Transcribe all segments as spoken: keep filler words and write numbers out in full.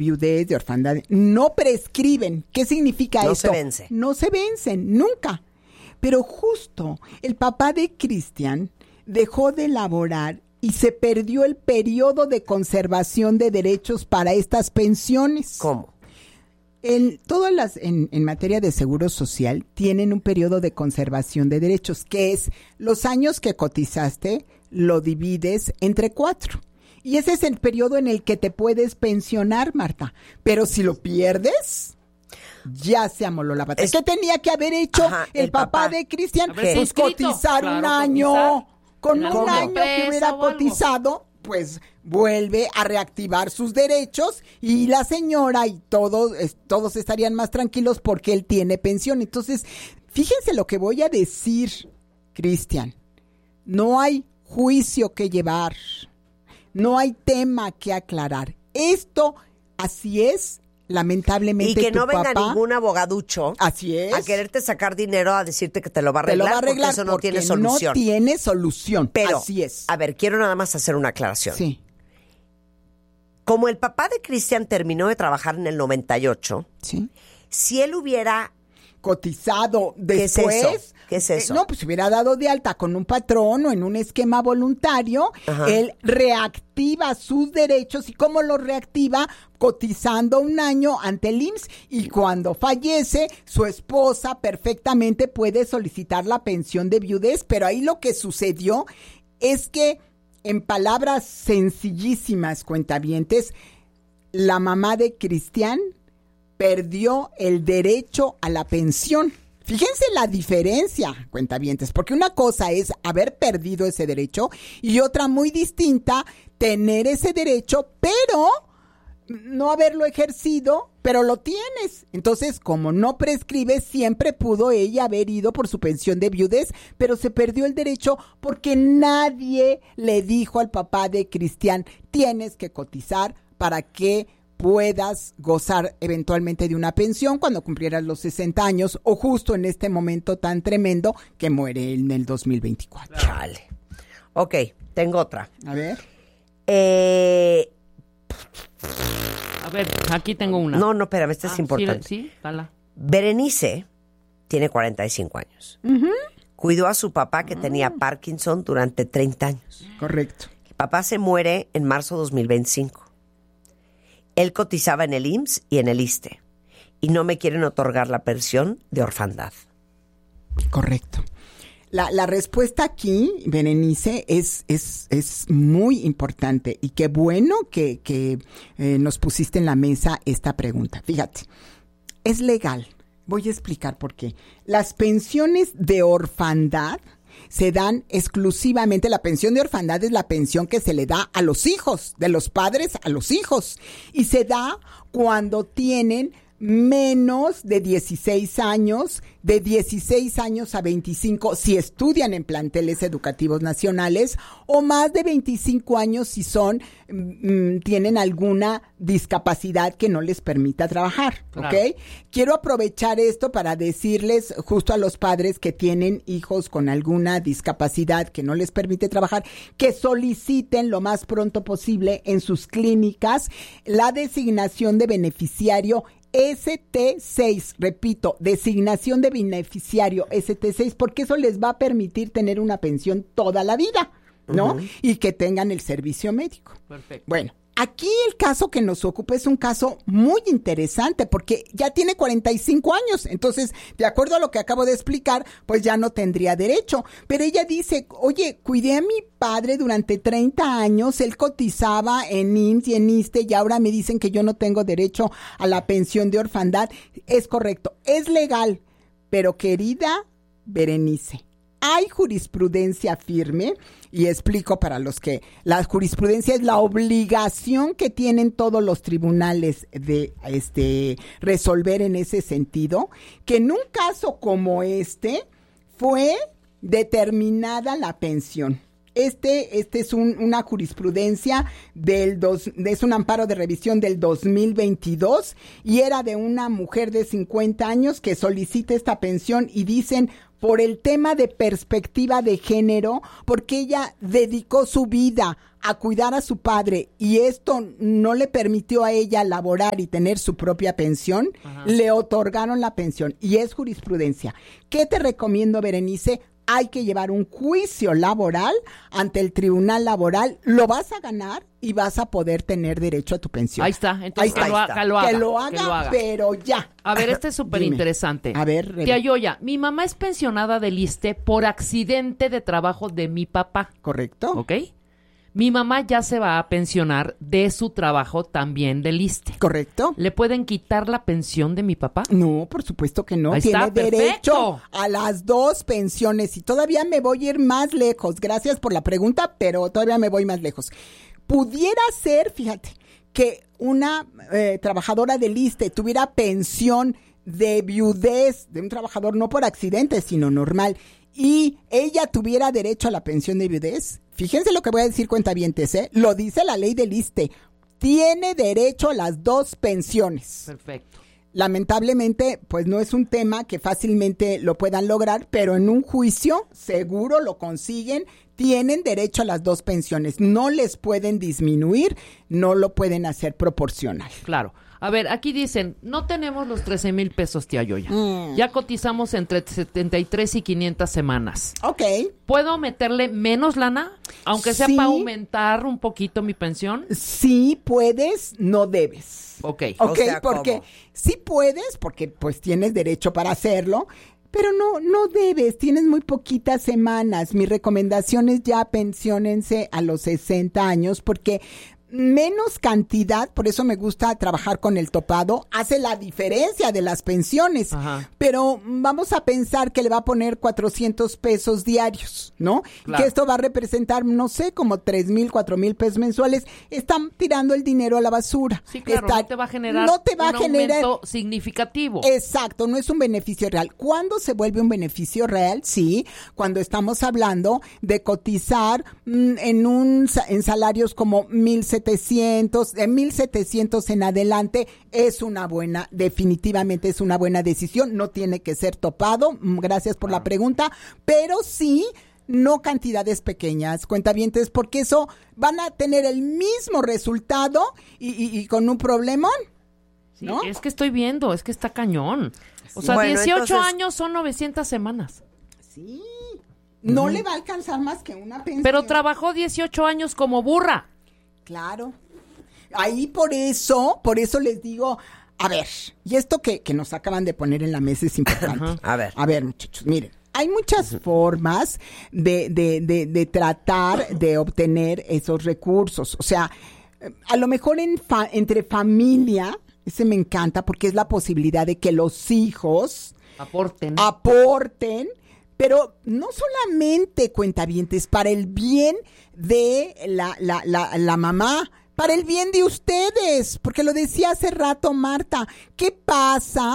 viudez, de orfandad, no prescriben. ¿Qué significa no esto? No se vence. No se vencen, nunca. Pero justo el papá de Cristian dejó de laborar y se perdió el periodo de conservación de derechos para estas pensiones. ¿Cómo? En, todas las, en, en materia de seguro social tienen un periodo de conservación de derechos, que es los años que cotizaste, lo divides entre cuatro. Y ese es el periodo en el que te puedes pensionar, Marta. Pero si lo pierdes, ya se amoló la pata. Es, ¿Qué tenía que haber hecho Ajá, el, el papá, papá de Cristian? Pues cotizar claro, un año. Cotizar. Con un año que hubiera cotizado, pues vuelve a reactivar sus derechos y la señora y todos, todos estarían más tranquilos porque él tiene pensión. Entonces, fíjense lo que voy a decir, Cristian. No hay juicio que llevar. No hay tema que aclarar. Esto, así es, lamentablemente. Y que tu no venga papá, ningún abogaducho así es, a quererte sacar dinero a decirte que te lo va a arreglar, te lo va a arreglar porque eso no porque tiene solución. No tiene solución. Pero, así es. A ver, quiero nada más hacer una aclaración. Sí. Como el papá de Cristian terminó de trabajar en el noventa y ocho, sí. Si él hubiera cotizado después, ¿qué es eso? ¿Qué es eso? Eh, no, pues se hubiera dado de alta con un patrón o en un esquema voluntario, Ajá. él reactiva sus derechos. ¿Y cómo los reactiva? Cotizando un año ante el I M S S, y cuando fallece, su esposa perfectamente puede solicitar la pensión de viudez. Pero ahí lo que sucedió es que, en palabras sencillísimas, cuentavientes, la mamá de Cristian perdió el derecho a la pensión. Fíjense la diferencia, cuentavientes, porque una cosa es haber perdido ese derecho y otra muy distinta, tener ese derecho, pero no haberlo ejercido, pero lo tienes. Entonces, como no prescribe, siempre pudo ella haber ido por su pensión de viudez, pero se perdió el derecho porque nadie le dijo al papá de Cristian, tienes que cotizar para que puedas gozar eventualmente de una pensión cuando cumplieras los sesenta años o justo en este momento tan tremendo que muere en el dos mil veinticuatro. Chale. Ok, tengo otra. A ver. Eh... A ver, aquí tengo una. No, no, espérame, esta ah, es importante. Sí, sí, dala. Berenice tiene cuarenta y cinco años. Uh-huh. Cuidó a su papá que uh-huh. tenía Parkinson durante treinta años. Correcto. El papá se muere en marzo de dos mil veinticinco. Él cotizaba en el I M S S y en el ISSSTE y no me quieren otorgar la pensión de orfandad. Correcto. La, la respuesta aquí, Berenice, es, es, es muy importante y qué bueno que, que eh, nos pusiste en la mesa esta pregunta. Fíjate, es legal. Voy a explicar por qué. Las pensiones de orfandad se dan exclusivamente, la pensión de orfandad es la pensión que se le da a los hijos, de los padres a los hijos, y se da cuando tienen menos de dieciséis años, de dieciséis años a veinticinco si estudian en planteles educativos nacionales, o más de veinticinco años si son, mm, tienen alguna discapacidad que no les permita trabajar, ¿ok? Claro. Quiero aprovechar esto para decirles justo a los padres que tienen hijos con alguna discapacidad que no les permite trabajar, que soliciten lo más pronto posible en sus clínicas la designación de beneficiario ese te seis, repito, designación de beneficiario ese te seis, porque eso les va a permitir tener una pensión toda la vida, ¿no? Uh-huh. Y que tengan el servicio médico. Perfecto. Bueno, aquí el caso que nos ocupa es un caso muy interesante porque ya tiene cuarenta y cinco años, entonces, de acuerdo a lo que acabo de explicar, pues ya no tendría derecho. Pero ella dice, oye, cuidé a mi padre durante treinta años, él cotizaba en I M S S y en ISSSTE y ahora me dicen que yo no tengo derecho a la pensión de orfandad. Es correcto, es legal, pero querida Berenice, hay jurisprudencia firme, y explico para los que la jurisprudencia es la obligación que tienen todos los tribunales de este resolver en ese sentido, que en un caso como este fue determinada la pensión. Este, este es un, una jurisprudencia del dos, es un amparo de revisión del dos mil veintidós y era de una mujer de cincuenta años que solicita esta pensión y dicen por el tema de perspectiva de género, porque ella dedicó su vida a cuidar a su padre y esto no le permitió a ella laborar y tener su propia pensión, ajá, le otorgaron la pensión y es jurisprudencia. ¿Qué te recomiendo, Berenice? Hay que llevar un juicio laboral ante el tribunal laboral, lo vas a ganar y vas a poder tener derecho a tu pensión. Ahí está, entonces Ahí que, está. Lo, que, lo haga, que lo haga. Que lo haga, pero ya. A ver, este es súper interesante. A ver, Rebe. Tía Yoya, mi mamá es pensionada del ISSSTE por accidente de trabajo de mi papá. Correcto. ¿Ok? Mi mamá ya se va a pensionar de su trabajo también del ISSSTE. Correcto. ¿Le pueden quitar la pensión de mi papá? No, por supuesto que no. Ahí Tiene está, derecho perfecto. a las dos pensiones y todavía me voy a ir más lejos. Gracias por la pregunta, pero todavía me voy más lejos. Pudiera ser, fíjate, que una eh, trabajadora del ISSSTE tuviera pensión de viudez de un trabajador no por accidente, sino normal, y ella tuviera derecho a la pensión de viudez. Fíjense lo que voy a decir, cuentavientes, ¿eh? Lo dice la ley del ISSSTE. Tiene derecho a las dos pensiones. Perfecto. Lamentablemente, pues no es un tema que fácilmente lo puedan lograr, pero en un juicio seguro lo consiguen. Tienen derecho a las dos pensiones. No les pueden disminuir, no lo pueden hacer proporcional. Claro. A ver, aquí dicen, no tenemos los trece mil pesos, tía Yoya. Mm. Ya cotizamos entre setenta y tres y quinientas semanas. Ok. ¿Puedo meterle menos lana? Aunque sea sí. para aumentar un poquito mi pensión. Sí puedes, no debes. Ok. Ok, o sea, porque ¿cómo? sí puedes, porque pues tienes derecho para hacerlo, pero no, no debes, tienes muy poquitas semanas. Mi recomendación es ya pensiónense a los sesenta años, porque menos cantidad, por eso me gusta trabajar con el topado, hace la diferencia de las pensiones. Ajá. Pero vamos a pensar que le va a poner cuatrocientos pesos diarios, ¿no? Claro. Que esto va a representar, no sé, como tres mil, cuatro mil pesos mensuales. Están tirando el dinero a la basura. Sí, claro, Está, no te va a generar no te va un a generar, aumento significativo. Exacto, no es un beneficio real. ¿Cuándo se vuelve un beneficio real? Sí, cuando estamos hablando de cotizar mmm, en un en salarios como mil setecientos, de mil setecientos en adelante, es una buena, definitivamente es una buena decisión. No tiene que ser topado. Gracias por la pregunta, pero sí, no cantidades pequeñas, cuentavientes, porque eso van a tener el mismo resultado y, y, y con un problemón. Sí, ¿no? es que estoy viendo, es que está cañón. O sea, Bueno, dieciocho entonces- años son novecientas semanas. Sí, no le va a alcanzar más que una pensión. Pero trabajó dieciocho años como burra. Claro. Ahí por eso, por eso les digo, a ver, y esto que, que nos acaban de poner en la mesa es importante. Ajá. A ver. A ver, muchachos, miren, hay muchas formas de, de, de, de tratar de obtener esos recursos. O sea, a lo mejor en fa- entre familia, ese me encanta porque es la posibilidad de que los hijos Aporten. aporten, pero no solamente, cuentavientes, para el bien de la, la, la, la mamá, para el bien de ustedes, porque lo decía hace rato Marta, ¿qué pasa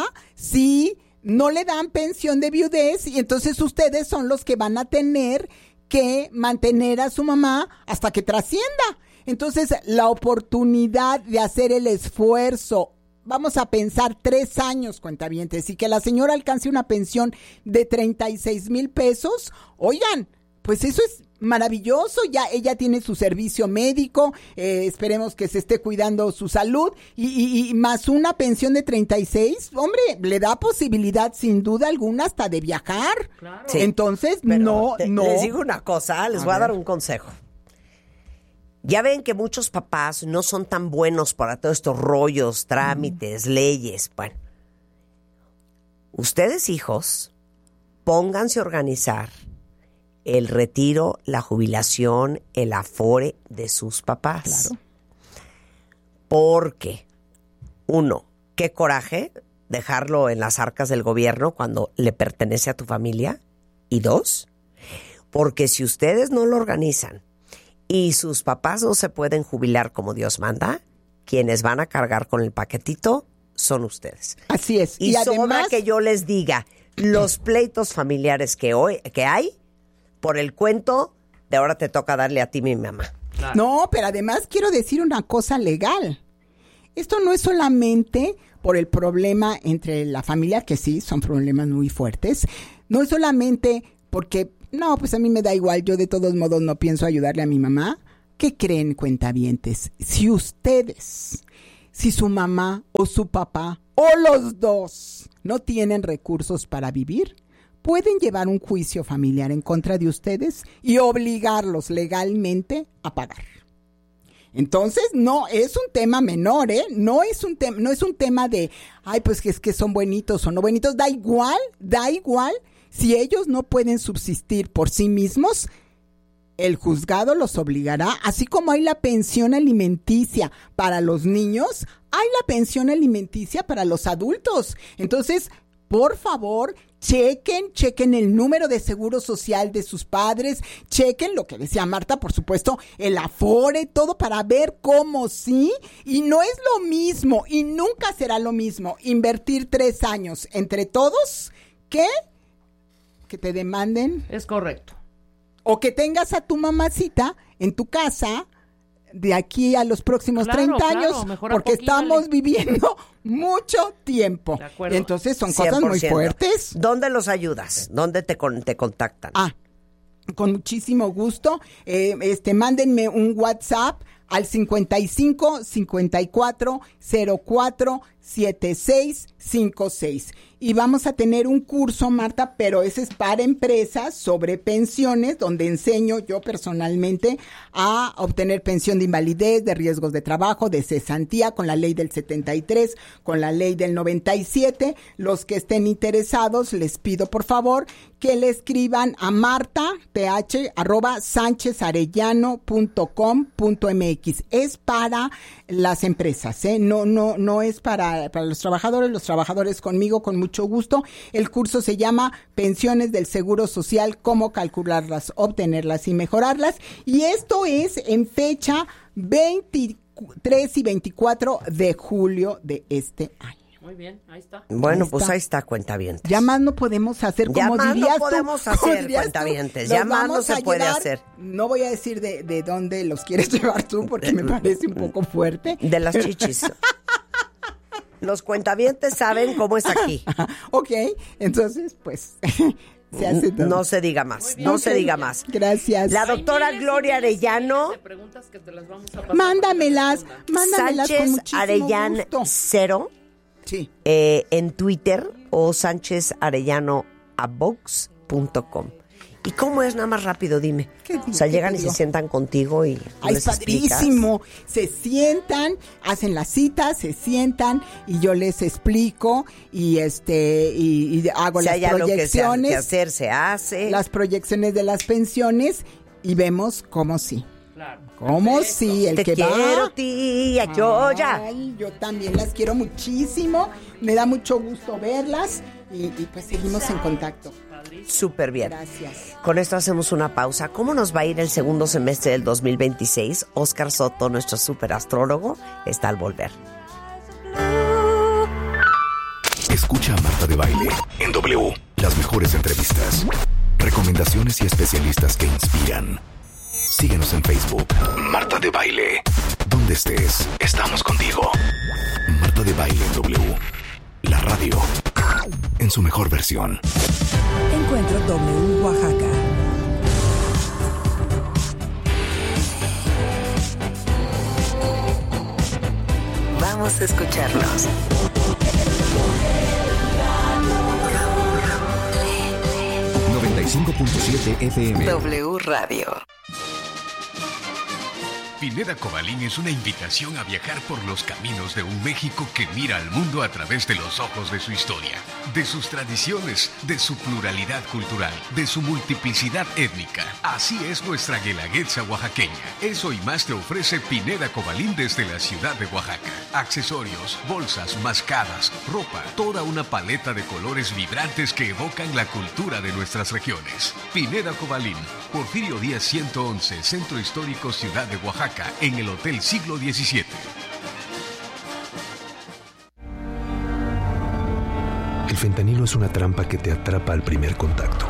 si no le dan pensión de viudez y entonces ustedes son los que van a tener que mantener a su mamá hasta que trascienda? Entonces, la oportunidad de hacer el esfuerzo, vamos a pensar tres años, cuentavientes, y que la señora alcance una pensión de treinta y seis mil pesos, oigan, pues eso es maravilloso, ya ella tiene su servicio médico, eh, esperemos que se esté cuidando su salud, y, y, y más una pensión de treinta y seis, hombre, le da posibilidad sin duda alguna hasta de viajar. Claro. Sí. Entonces, Pero no, te- no. Les digo una cosa, les A voy a dar ver. un consejo. Ya ven que muchos papás no son tan buenos para todos estos rollos, trámites, leyes. Bueno, ustedes hijos, pónganse a organizar el retiro, la jubilación, el afore de sus papás. Claro. Porque, uno, qué coraje dejarlo en las arcas del gobierno cuando le pertenece a tu familia. Y dos, porque si ustedes no lo organizan y sus papás no se pueden jubilar como Dios manda, quienes van a cargar con el paquetito son ustedes. Así es. Y, Y, sobra además, que yo les diga, los pleitos familiares que hoy que hay, por el cuento de ahora te toca darle a ti mi mamá. Claro. no, pero además quiero decir una cosa legal. Esto no es solamente por el problema entre la familia, que sí, son problemas muy fuertes. No es solamente porque, no, pues a mí me da igual, yo de todos modos no pienso ayudarle a mi mamá. ¿Qué creen, cuentavientes? Si ustedes, si su mamá o su papá o los dos no tienen recursos para vivir, pueden llevar un juicio familiar en contra de ustedes y obligarlos legalmente a pagar. Entonces, no es un tema menor, ¿eh? No es un tema, no es un tema de, ay, pues que es que son buenitos o no buenitos. Da igual, da igual. Si ellos no pueden subsistir por sí mismos, el juzgado los obligará, así como hay la pensión alimenticia para los niños, hay la pensión alimenticia para los adultos. Entonces, por favor, chequen, chequen el número de seguro social de sus padres, chequen lo que decía Marta, por supuesto, el Afore, todo para ver cómo sí. Y no es lo mismo, y nunca será lo mismo, invertir tres años entre todos que que te demanden. Es correcto. O que tengas a tu mamacita en tu casa de aquí a los próximos claro, treinta claro, años, mejor porque estamos dale. viviendo mucho tiempo. De acuerdo. Entonces son cien cosas por muy ciento. fuertes. ¿Dónde los ayudas? ¿Dónde te, con, te contactan? Ah, con muchísimo gusto. Eh, este, mándenme un WhatsApp al cincuenta y cinco, cincuenta y cuatro, cero cuatro, setenta y seis cincuenta y seis. Y vamos a tener un curso, Marta, pero ese es para empresas sobre pensiones, donde enseño yo personalmente a obtener pensión de invalidez, de riesgos de trabajo, de cesantía, con la ley del setenta y tres, con la ley del noventa y siete. Los que estén interesados, les pido por favor que le escriban a marta, th, arroba sanchezarellano punto com punto mx. Es para las empresas, ¿eh? No, no, no es para, para los trabajadores, los trabajadores conmigo, con mucho gusto. El curso se llama Pensiones del Seguro Social, cómo calcularlas, obtenerlas y mejorarlas. Y esto es en fecha veintitrés y veinticuatro de julio de este año. Muy bien, ahí está. Bueno, Ahí pues está. ahí está, cuentavientes. Ya más no podemos hacer, Ya como más no dirías tú, podemos como hacer, dirías tú, cuentavientes, los ya más no vamos se a puede llevar. hacer. No voy a decir de, de dónde los quieres llevar tú, porque me parece un poco fuerte. De las chichis. Los cuentavientes saben cómo es aquí. Ok, entonces, pues, se hace todo. No se diga más, no Ok, se diga más. Gracias. La doctora Hay miles y Gloria miles y Arellano, miles de preguntas que te las vamos a pasar Mándamelas, para que respondan. mándamelas con Sánchez muchísimo Arellán gusto. Cero, Sí. eh, en Twitter o sánchez arellano a vox punto com. ¿Y cómo es? Nada más rápido, dime. ¿Qué digo? O sea, ¿Qué llegan te y digo? se sientan contigo y tú Ay, les es padrísimo. explicas. Se sientan, hacen la cita, se sientan y yo les explico y este y, y hago Si las hay algo que, se ha- proyecciones, que hacer, se hace. las proyecciones de las pensiones y vemos cómo sí. Claro. ¿Cómo Perfecto. sí? El Te que quiero, va. tía, yo ya. Ay, yo también las quiero muchísimo. Me da mucho gusto verlas y, y pues seguimos en contacto. Súper bien. Gracias. Con esto hacemos una pausa. ¿Cómo nos va a ir el segundo semestre del dos mil veintiséis? Oscar Soto, nuestro super astrólogo, está al volver. Escucha a Marta de Baile en W. Las mejores entrevistas, recomendaciones y especialistas que inspiran. Síguenos en Facebook. Marta de Baile. Donde estés, estamos contigo. Marta de Baile en W. La radio. En su mejor versión. Encuentro W Oaxaca. Vamos a escucharnos. noventa y cinco punto siete F M. W Radio. Pineda Cobalín es una invitación a viajar por los caminos de un México que mira al mundo a través de los ojos de su historia, de sus tradiciones, de su pluralidad cultural, de su multiplicidad étnica. Así es nuestra guelaguetza oaxaqueña. Eso y más te ofrece Pineda Cobalín desde la ciudad de Oaxaca. Accesorios, bolsas, mascadas, ropa, toda una paleta de colores vibrantes que evocan la cultura de nuestras regiones. Pineda Cobalín, Porfirio Díaz ciento once, Centro Histórico Ciudad de Oaxaca, en el Hotel Siglo diecisiete. El fentanilo es una trampa que te atrapa al primer contacto.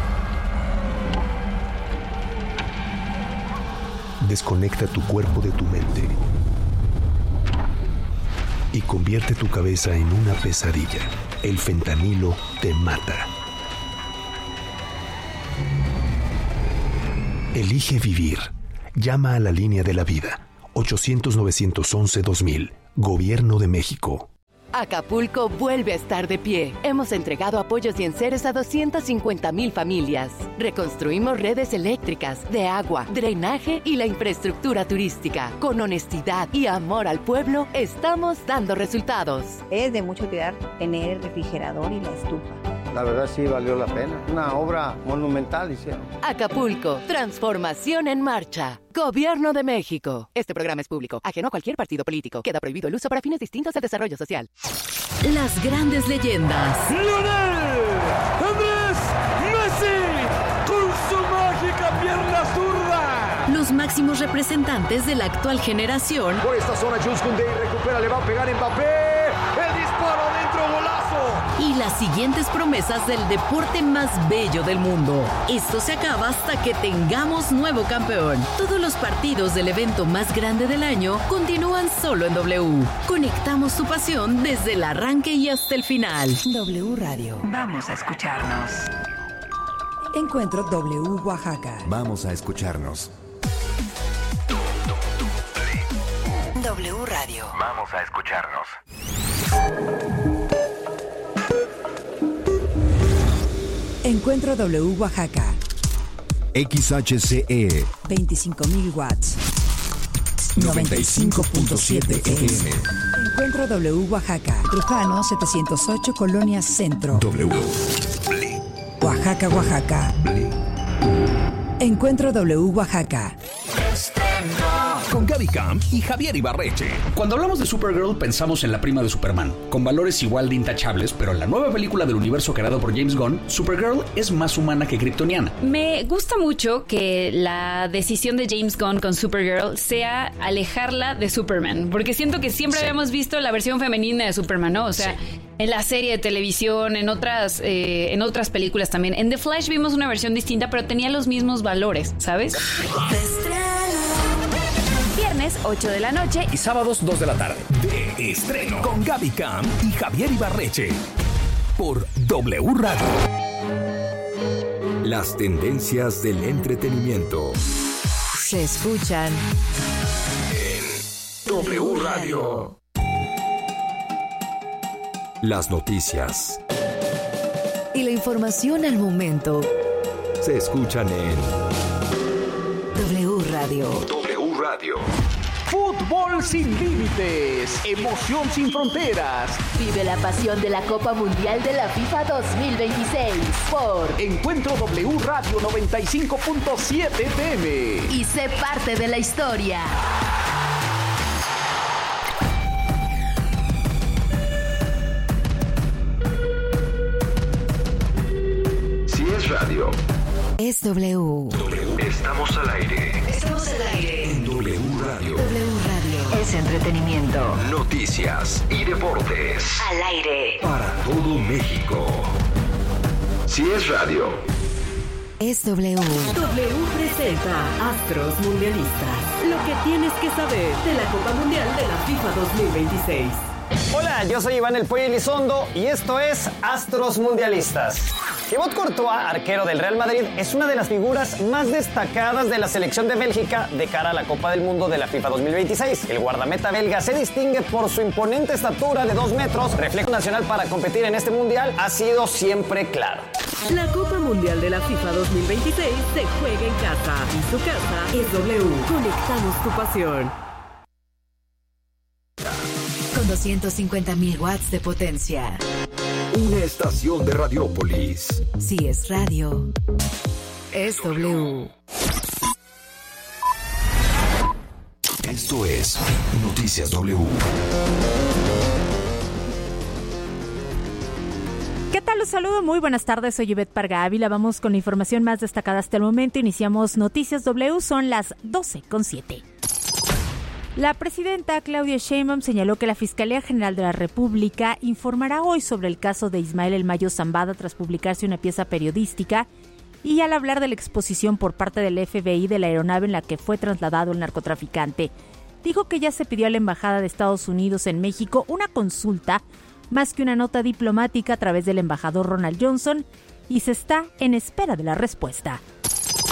Desconecta tu cuerpo de tu mente y convierte tu cabeza en una pesadilla. El fentanilo te mata. Elige vivir. Llama a la línea de la vida. ochocientos, novecientos once, dos mil. Gobierno de México. Acapulco vuelve a estar de pie. Hemos entregado apoyos y enseres a doscientas cincuenta mil familias. Reconstruimos redes eléctricas, de agua, drenaje y la infraestructura turística. Con honestidad y amor al pueblo, estamos dando resultados. Es de mucha utilidad tener el refrigerador y la estufa. La verdad sí valió la pena. Una obra monumental hicieron. Acapulco, transformación en marcha. Gobierno de México. Este programa es público, ajeno a cualquier partido político. Queda prohibido el uso para fines distintos al desarrollo social. Las grandes leyendas. ¡Lionel Andrés Messi! ¡Con su mágica pierna zurda! Los máximos representantes de la actual generación. Por esta zona, Jules Koundé recupera, le va a pegar Mbappé. ¡El disparo dentro, golazo! Y las siguientes promesas del deporte más bello del mundo. Esto se acaba hasta que tengamos nuevo campeón. Todos los partidos del evento más grande del año continúan solo en W. Conectamos tu pasión desde el arranque y hasta el final. W Radio. Vamos a escucharnos. Encuentro W Oaxaca. Vamos a escucharnos. W Radio. Vamos a escucharnos. Encuentro W Oaxaca. X H C E. veinticinco mil watts. noventa y cinco punto siete F M. Encuentro W Oaxaca. Trujano setecientos ocho, Colonia Centro. W. Oaxaca, Oaxaca. Encuentro W Oaxaca. Con Gaby Camp y Javier Ibarreche. Cuando hablamos de Supergirl pensamos en la prima de Superman, con valores igual de intachables, pero en la nueva película del universo creado por James Gunn, Supergirl es más humana que kryptoniana. Me gusta mucho que la decisión de James Gunn con Supergirl sea alejarla de Superman, porque siento que siempre sí. habíamos visto la versión femenina de Superman, ¿no? O sea, sí. en la serie de televisión, en otras, eh, en otras películas también. En The Flash vimos una versión distinta, pero tenía los mismos valores, ¿sabes? Viernes, ocho de la noche. Y sábados, dos de la tarde. De estreno. Con Gaby Camp y Javier Ibarreche. Por W Radio. Las tendencias del entretenimiento. Se escuchan en W Radio. Las noticias. Y la información al momento. Se escuchan en W Radio. W Radio. Fútbol sin límites, emoción sin fronteras. Vive la pasión de la Copa Mundial de la FIFA dos mil veintiséis por Encuentro W Radio noventa y cinco punto siete F M. Y sé parte de la historia. Si es radio, es W. W. Estamos al aire. Estamos al aire. En W Radio. W Radio. Es entretenimiento. Noticias y deportes. Al aire. Para todo México. Si es radio, es W. W presenta Astros Mundialistas. Lo que tienes que saber de la Copa Mundial de la FIFA dos mil veintiséis. Hola, yo soy Iván El Pollo Elizondo y esto es Astros Mundialistas. Thibaut Courtois, arquero del Real Madrid, es una de las figuras más destacadas de la selección de Bélgica de cara a la Copa del Mundo de la FIFA dos mil veintiséis. El guardameta belga se distingue por su imponente estatura de dos metros. Reflejo nacional para competir en este mundial ha sido siempre claro. La Copa Mundial de la FIFA dos mil veintiséis se juega en casa y su casa es W. Conectamos tu pasión. Con doscientos cincuenta mil watts de potencia. una estación de Radiópolis. Si es radio, es W. Esto es Noticias W. ¿Qué tal? Los saludo, muy buenas tardes, soy Ivette Parga Ávila. Vamos con la información más destacada hasta el momento. Iniciamos Noticias W, son las doce con siete. La presidenta Claudia Sheinbaum señaló que la Fiscalía General de la República informará hoy sobre el caso de Ismael El Mayo Zambada tras publicarse una pieza periodística y al hablar de la exposición por parte del F B I de la aeronave en la que fue trasladado el narcotraficante. Dijo que ya se pidió a la Embajada de Estados Unidos en México una consulta más que una nota diplomática a través del embajador Ronald Johnson y se está en espera de la respuesta.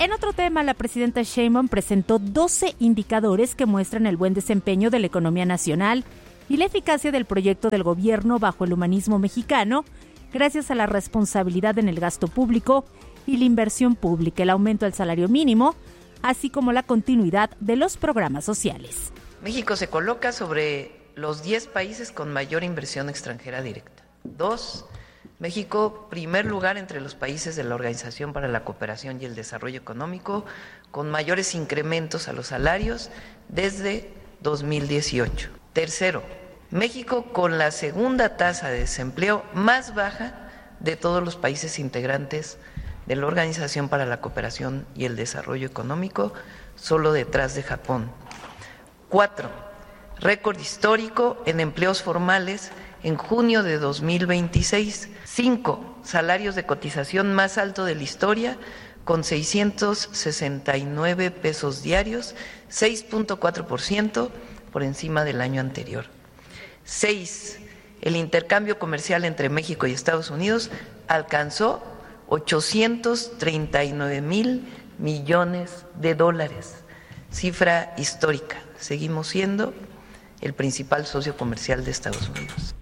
En otro tema, la presidenta Sheinbaum presentó doce indicadores que muestran el buen desempeño de la economía nacional y la eficacia del proyecto del gobierno bajo el humanismo mexicano, gracias a la responsabilidad en el gasto público y la inversión pública, el aumento del salario mínimo, así como la continuidad de los programas sociales. México se coloca sobre los diez países con mayor inversión extranjera directa. Dos, México, primer lugar entre los países de la Organización para la Cooperación y el Desarrollo Económico, con mayores incrementos a los salarios desde dos mil dieciocho. Tercero, México con la segunda tasa de desempleo más baja de todos los países integrantes de la Organización para la Cooperación y el Desarrollo Económico, solo detrás de Japón. Cuatro, récord histórico en empleos formales en junio de dos mil veintiséis. Cinco, salarios de cotización más alto de la historia, con seiscientos sesenta y nueve pesos diarios, seis punto cuatro por ciento por encima del año anterior. Seis, el intercambio comercial entre México y Estados Unidos alcanzó ochocientos treinta y nueve mil millones de dólares, cifra histórica. Seguimos siendo el principal socio comercial de Estados Unidos.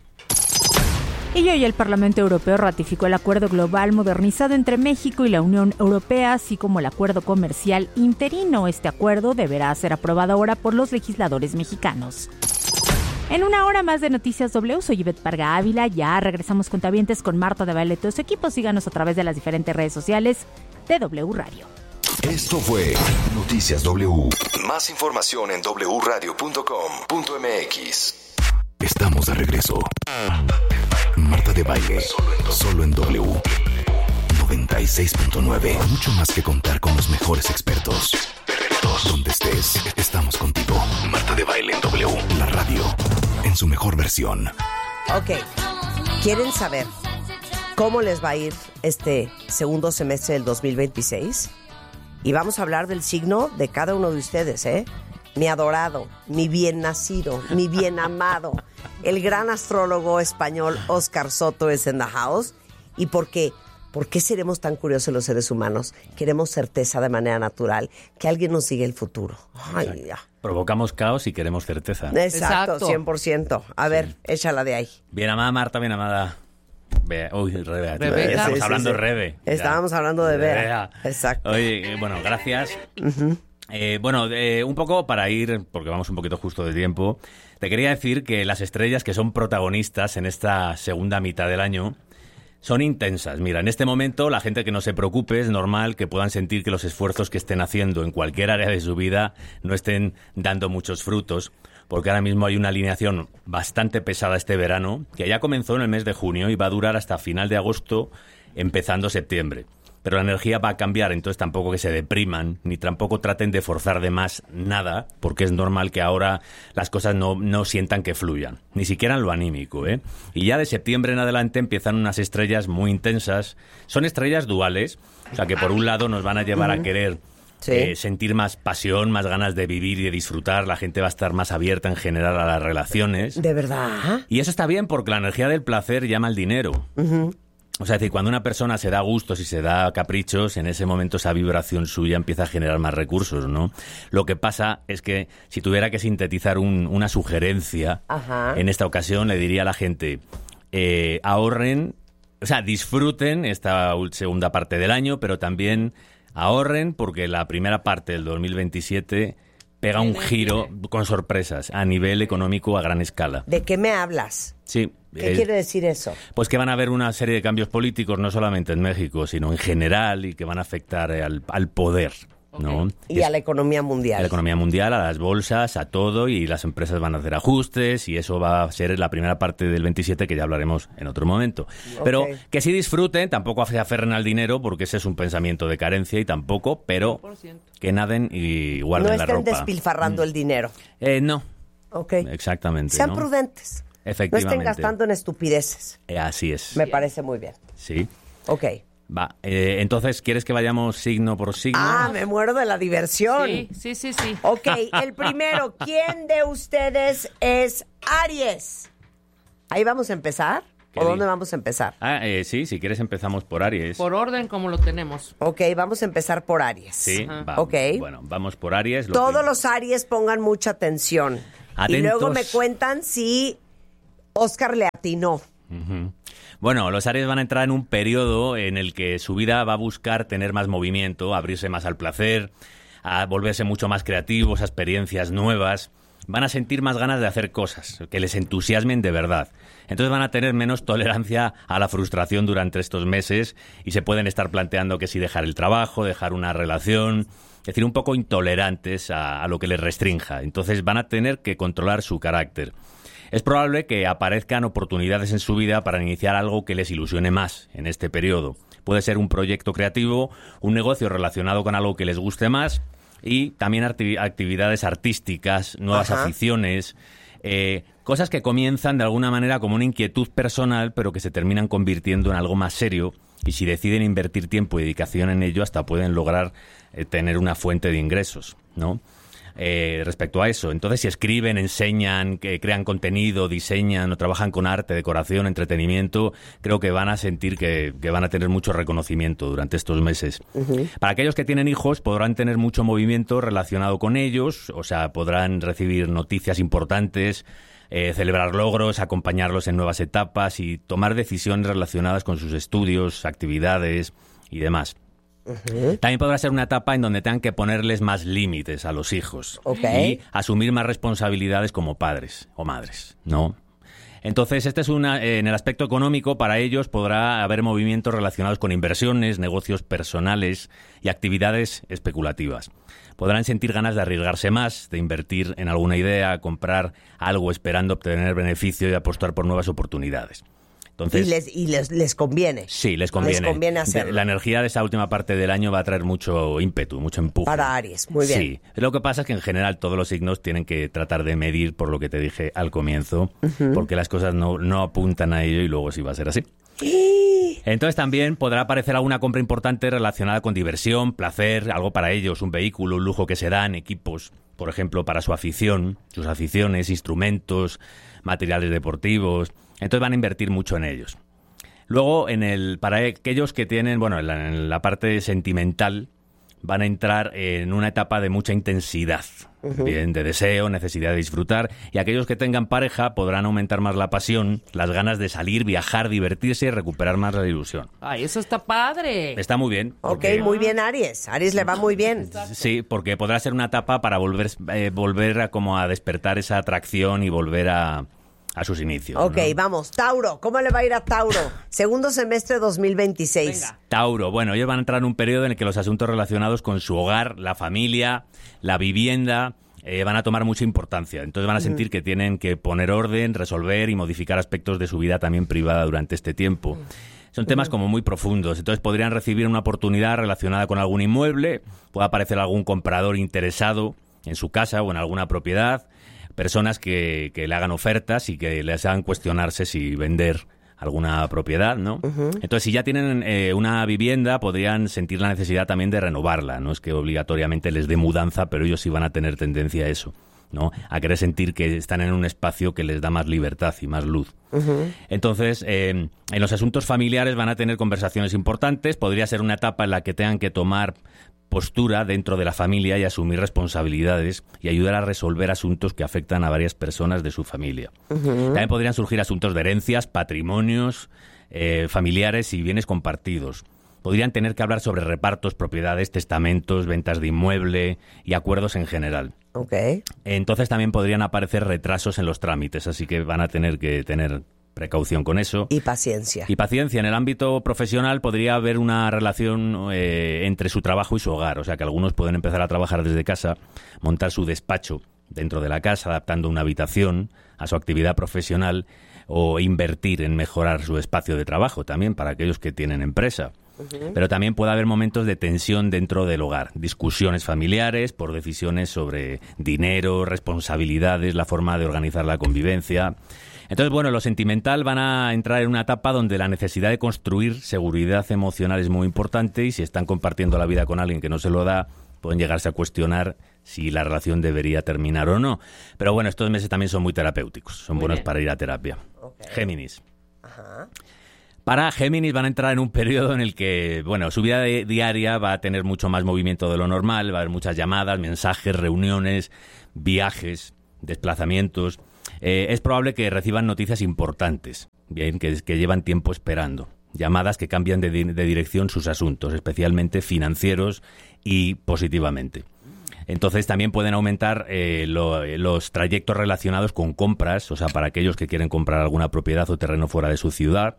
Y hoy el Parlamento Europeo ratificó el acuerdo global modernizado entre México y la Unión Europea, así como el acuerdo comercial interino. Este acuerdo deberá ser aprobado ahora por los legisladores mexicanos. En una hora más de Noticias W, soy Ivette Parga Ávila. Ya regresamos cuentavientes con Marta de Baile y todo su equipo. Síganos a través de las diferentes redes sociales de W Radio. Esto fue Noticias W. Más información en doble u radio punto com punto m x. Estamos de regreso. Marta de Baile, solo en W. noventa y seis punto nueve. Mucho más que contar con los mejores expertos. Donde estés, estamos contigo. Marta de Baile en W. La radio, en su mejor versión. Ok, ¿quieren saber cómo les va a ir este segundo semestre del dos mil veintiséis? Y vamos a hablar del signo de cada uno de ustedes, ¿eh? Mi adorado, mi bien nacido, mi bien amado. El gran astrólogo español Óscar Soto es en the house. ¿Y por qué? ¿Por qué seremos tan curiosos los seres humanos? Queremos certeza de manera natural, que alguien nos diga el futuro. Ay, ya. Provocamos caos y queremos certeza. Exacto, Exacto. cien por ciento. A ver, sí. Échala de ahí. Bien amada Marta, bien amada. Bea. Uy, Rebe. Rebeca. Estamos Sí, hablando sí, de sí. Rebe. Estábamos hablando de Bea. Bea. Exacto. Oye, eh, bueno, gracias. Uh-huh. Eh, bueno, eh, un poco para ir, porque vamos un poquito justo de tiempo, te quería decir que las estrellas que son protagonistas en esta segunda mitad del año son intensas. Mira, en este momento la gente que no se preocupe, es normal que puedan sentir que los esfuerzos que estén haciendo en cualquier área de su vida no estén dando muchos frutos, porque ahora mismo hay una alineación bastante pesada este verano, que ya comenzó en el mes de junio y va a durar hasta final de agosto, empezando septiembre. Pero la energía va a cambiar, entonces tampoco que se depriman, ni tampoco traten de forzar de más nada, porque es normal que ahora las cosas no, no sientan que fluyan, ni siquiera en lo anímico, ¿eh? Y ya de septiembre en adelante empiezan unas estrellas muy intensas. Son estrellas duales, o sea que por un lado nos van a llevar a querer sí. eh, sentir más pasión, más ganas de vivir y de disfrutar. La gente va a estar más abierta en general a las relaciones. ¿De verdad? Y eso está bien porque la energía del placer llama al dinero. Uh-huh. O sea, es decir, cuando una persona se da gustos y se da caprichos, en ese momento esa vibración suya empieza a generar más recursos, ¿no? Lo que pasa es que si tuviera que sintetizar un, una sugerencia, Ajá. en esta ocasión le diría a la gente, eh, ahorren, o sea, disfruten esta segunda parte del año, pero también ahorren porque la primera parte del dos mil veintisiete pega un giro con sorpresas a nivel económico a gran escala. ¿De qué me hablas? Sí. ¿Qué eh, quiere decir eso? Pues que van a haber una serie de cambios políticos, no solamente en México, sino en general, y que van a afectar eh, al, al poder, ¿no? Okay. Y es, a la economía mundial. A la economía mundial, a las bolsas, a todo, y las empresas van a hacer ajustes, y eso va a ser la primera parte del veintisiete, que ya hablaremos en otro momento. Okay. Pero que sí disfruten, tampoco se aferren al dinero, porque ese es un pensamiento de carencia, y tampoco, pero cien por ciento. Que naden y guarden no la ropa. No estén despilfarrando mm. el dinero. Eh, no. Ok. Exactamente. Sean ¿no? prudentes. Efectivamente. No estén gastando en estupideces. Eh, así es. Me parece muy bien. Sí. Ok. Va, eh, entonces, ¿quieres que vayamos signo por signo? Ah, me muero de la diversión. Sí, sí, sí, sí. Ok, el primero, ¿quién de ustedes es Aries? Ahí vamos a empezar. ¿O dónde vamos a empezar? Ah, eh, sí, si quieres empezamos por Aries. Por orden, como lo tenemos. Ok, vamos a empezar por Aries. Sí, va, ok. Bueno, vamos por Aries. Lo Todos que... los Aries pongan mucha atención. Atentos. Y luego me cuentan si Oscar le atinó. Uh-huh. Bueno, los Aries van a entrar en un periodo en el que su vida va a buscar tener más movimiento, abrirse más al placer, a volverse mucho más creativos, a experiencias nuevas. Van a sentir más ganas de hacer cosas, que les entusiasmen de verdad. Entonces van a tener menos tolerancia a la frustración durante estos meses y se pueden estar planteando que si dejar el trabajo, dejar una relación, es decir, un poco intolerantes a, a lo que les restrinja. Entonces van a tener que controlar su carácter. Es probable que aparezcan oportunidades en su vida para iniciar algo que les ilusione más en este periodo. Puede ser un proyecto creativo, un negocio relacionado con algo que les guste más y también actividades artísticas, nuevas Ajá. aficiones, eh, cosas que comienzan de alguna manera como una inquietud personal, pero que se terminan convirtiendo en algo más serio y si deciden invertir tiempo y dedicación en ello, hasta pueden lograr eh, tener una fuente de ingresos, ¿no? Eh, respecto a eso. Entonces, si escriben, enseñan, que crean contenido, diseñan o trabajan con arte, decoración, entretenimiento, creo que van a sentir que, que van a tener mucho reconocimiento durante estos meses. Uh-huh. Para aquellos que tienen hijos, podrán tener mucho movimiento relacionado con ellos, o sea, podrán recibir noticias importantes, eh, celebrar logros, acompañarlos en nuevas etapas y tomar decisiones relacionadas con sus estudios, actividades y demás. Uh-huh. También podrá ser una etapa en donde tengan que ponerles más límites a los hijos okay. y asumir más responsabilidades como padres o madres, ¿no? Entonces, este es una, en el aspecto económico, para ellos podrá haber movimientos relacionados con inversiones, negocios personales y actividades especulativas. Podrán sentir ganas de arriesgarse más, de invertir en alguna idea, comprar algo esperando obtener beneficio y apostar por nuevas oportunidades. Entonces, y les, y les, les conviene. Sí, les conviene. Les conviene hacerlo. La energía de esa última parte del año va a traer mucho ímpetu, mucho empuje. Para Aries, muy bien. Sí. Lo que pasa es que en general todos los signos tienen que tratar de medir, por lo que te dije al comienzo, uh-huh. porque las cosas no, no apuntan a ello y luego sí va a ser así. Entonces también podrá aparecer alguna compra importante relacionada con diversión, placer, algo para ellos, un vehículo, un lujo que se dan, equipos, por ejemplo, para su afición, sus aficiones, instrumentos, materiales deportivos. Entonces van a invertir mucho en ellos. Luego, en el para aquellos que tienen, bueno, en la, en la parte sentimental, van a entrar en una etapa de mucha intensidad, uh-huh. bien, de deseo, necesidad de disfrutar. Y aquellos que tengan pareja podrán aumentar más la pasión, las ganas de salir, viajar, divertirse y recuperar más la ilusión. ¡Ay, eso está padre! Está muy bien. Porque... Ok, muy bien Aries. Aries le va muy bien. Sí, porque podrá ser una etapa para volver, eh, volver a, como a despertar esa atracción y volver a... a sus inicios. Ok, ¿no? Vamos. Tauro, ¿cómo le va a ir a Tauro? Segundo semestre dos mil veintiséis. Venga. Tauro, bueno, ellos van a entrar en un periodo en el que los asuntos relacionados con su hogar, la familia, la vivienda, eh, van a tomar mucha importancia. Entonces van a sentir uh-huh. que tienen que poner orden, resolver y modificar aspectos de su vida también privada durante este tiempo. Uh-huh. Son temas como muy profundos, entonces podrían recibir una oportunidad relacionada con algún inmueble, puede aparecer algún comprador interesado en su casa o en alguna propiedad, personas que, que le hagan ofertas y que les hagan cuestionarse si vender alguna propiedad, ¿no? Uh-huh. Entonces, si ya tienen eh, una vivienda, podrían sentir la necesidad también de renovarla. No es que obligatoriamente les dé mudanza, pero ellos sí van a tener tendencia a eso, ¿no? A querer sentir que están en un espacio que les da más libertad y más luz. Uh-huh. Entonces, eh, en los asuntos familiares van a tener conversaciones importantes. Podría ser una etapa en la que tengan que tomar postura dentro de la familia y asumir responsabilidades y ayudar a resolver asuntos que afectan a varias personas de su familia. Uh-huh. También podrían surgir asuntos de herencias, patrimonios, eh, familiares y bienes compartidos. Podrían tener que hablar sobre repartos, propiedades, testamentos, ventas de inmueble y acuerdos en general. Okay. Entonces también podrían aparecer retrasos en los trámites, así que van a tener que tener precaución con eso. Y paciencia. Y paciencia. En el ámbito profesional podría haber una relación eh, entre su trabajo y su hogar. O sea, que algunos pueden empezar a trabajar desde casa, montar su despacho dentro de la casa, adaptando una habitación a su actividad profesional o invertir en mejorar su espacio de trabajo también para aquellos que tienen empresa. Uh-huh. Pero también puede haber momentos de tensión dentro del hogar, discusiones familiares por decisiones sobre dinero, responsabilidades, la forma de organizar la convivencia. Entonces, bueno, lo sentimental van a entrar en una etapa donde la necesidad de construir seguridad emocional es muy importante y si están compartiendo la vida con alguien que no se lo da, pueden llegarse a cuestionar si la relación debería terminar o no. Pero bueno, estos meses también son muy terapéuticos, son muy buenos bien. Para ir a terapia. Okay. Géminis. Ajá. Ajá. Para Géminis van a entrar en un periodo en el que, bueno, su vida de, diaria va a tener mucho más movimiento de lo normal, va a haber muchas llamadas, mensajes, reuniones, viajes, desplazamientos. Eh, es probable que reciban noticias importantes, bien, que, que llevan tiempo esperando. Llamadas que cambian de, de dirección sus asuntos, especialmente financieros y positivamente. Entonces también pueden aumentar eh, lo, los trayectos relacionados con compras, o sea, para aquellos que quieren comprar alguna propiedad o terreno fuera de su ciudad.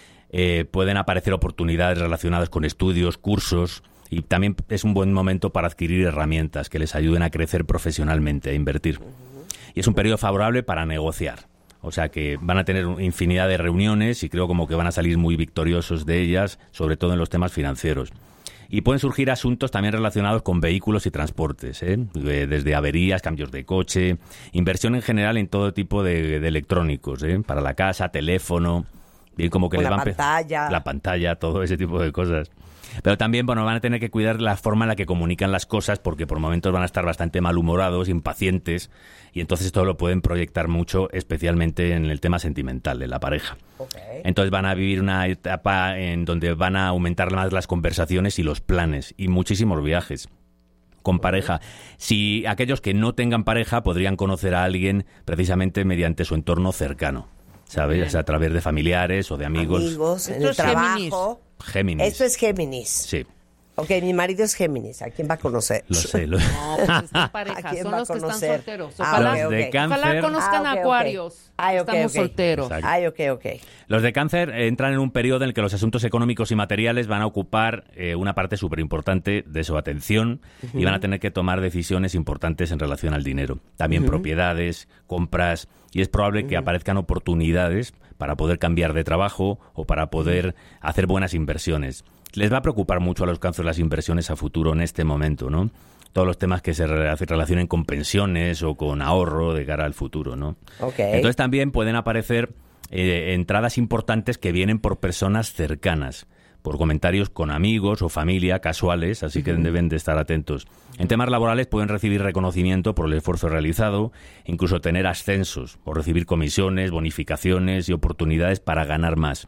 Eh, pueden aparecer oportunidades relacionadas con estudios, cursos, y también es un buen momento para adquirir herramientas que les ayuden a crecer profesionalmente, a invertir. Y es un periodo favorable para negociar. O sea que van a tener infinidad de reuniones y creo como que van a salir muy victoriosos de ellas, sobre todo en los temas financieros. Y pueden surgir asuntos también relacionados con vehículos y transportes, ¿eh? Desde averías, cambios de coche, inversión en general en todo tipo de, de electrónicos, ¿eh? Para la casa, teléfono, bien como que con les la van pantalla. La pantalla, todo ese tipo de cosas. Pero también, bueno, van a tener que cuidar la forma en la que comunican las cosas porque por momentos van a estar bastante malhumorados, impacientes, y entonces esto lo pueden proyectar mucho, especialmente en el tema sentimental de la pareja. Okay. Entonces van a vivir una etapa en donde van a aumentar más las conversaciones y los planes, y muchísimos viajes con pareja. Si aquellos que no tengan pareja podrían conocer a alguien precisamente mediante su entorno cercano, ¿sabes? O sea, a través de familiares o de amigos. Amigos, en el trabajo. Géminis. Esto es Géminis. Sí. Ok, mi marido es Géminis. ¿A quién va a conocer? Lo sé. Lo... No, pues está en pareja. Son los que están solteros. Ojalá, ah, okay, okay. ojalá conozcan ah, okay, Acuarios. Okay. Ay, okay, Estamos okay. solteros. Exacto. Ay, ok, ok. Los de Cáncer entran en un periodo en el que los asuntos económicos y materiales van a ocupar eh, una parte súper importante de su atención uh-huh. y van a tener que tomar decisiones importantes en relación al dinero. También uh-huh. propiedades, compras, y es probable que uh-huh. aparezcan oportunidades para poder cambiar de trabajo o para poder uh-huh. hacer buenas inversiones. Les va a preocupar mucho a los Cáncer las inversiones a futuro en este momento, ¿no? Todos los temas que se relacionen con pensiones o con ahorro de cara al futuro, ¿no? Okay. Entonces también pueden aparecer eh, entradas importantes que vienen por personas cercanas, por comentarios con amigos o familia casuales, así que uh-huh. deben de estar atentos. En temas laborales pueden recibir reconocimiento por el esfuerzo realizado, incluso tener ascensos o recibir comisiones, bonificaciones y oportunidades para ganar más.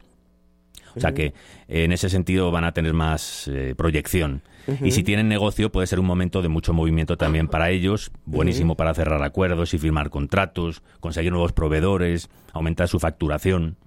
O sea que eh, en ese sentido van a tener más eh, proyección. Uh-huh. Y si tienen negocio puede ser un momento de mucho movimiento también para ellos, buenísimo uh-huh. para cerrar acuerdos y firmar contratos, conseguir nuevos proveedores, aumentar su facturación.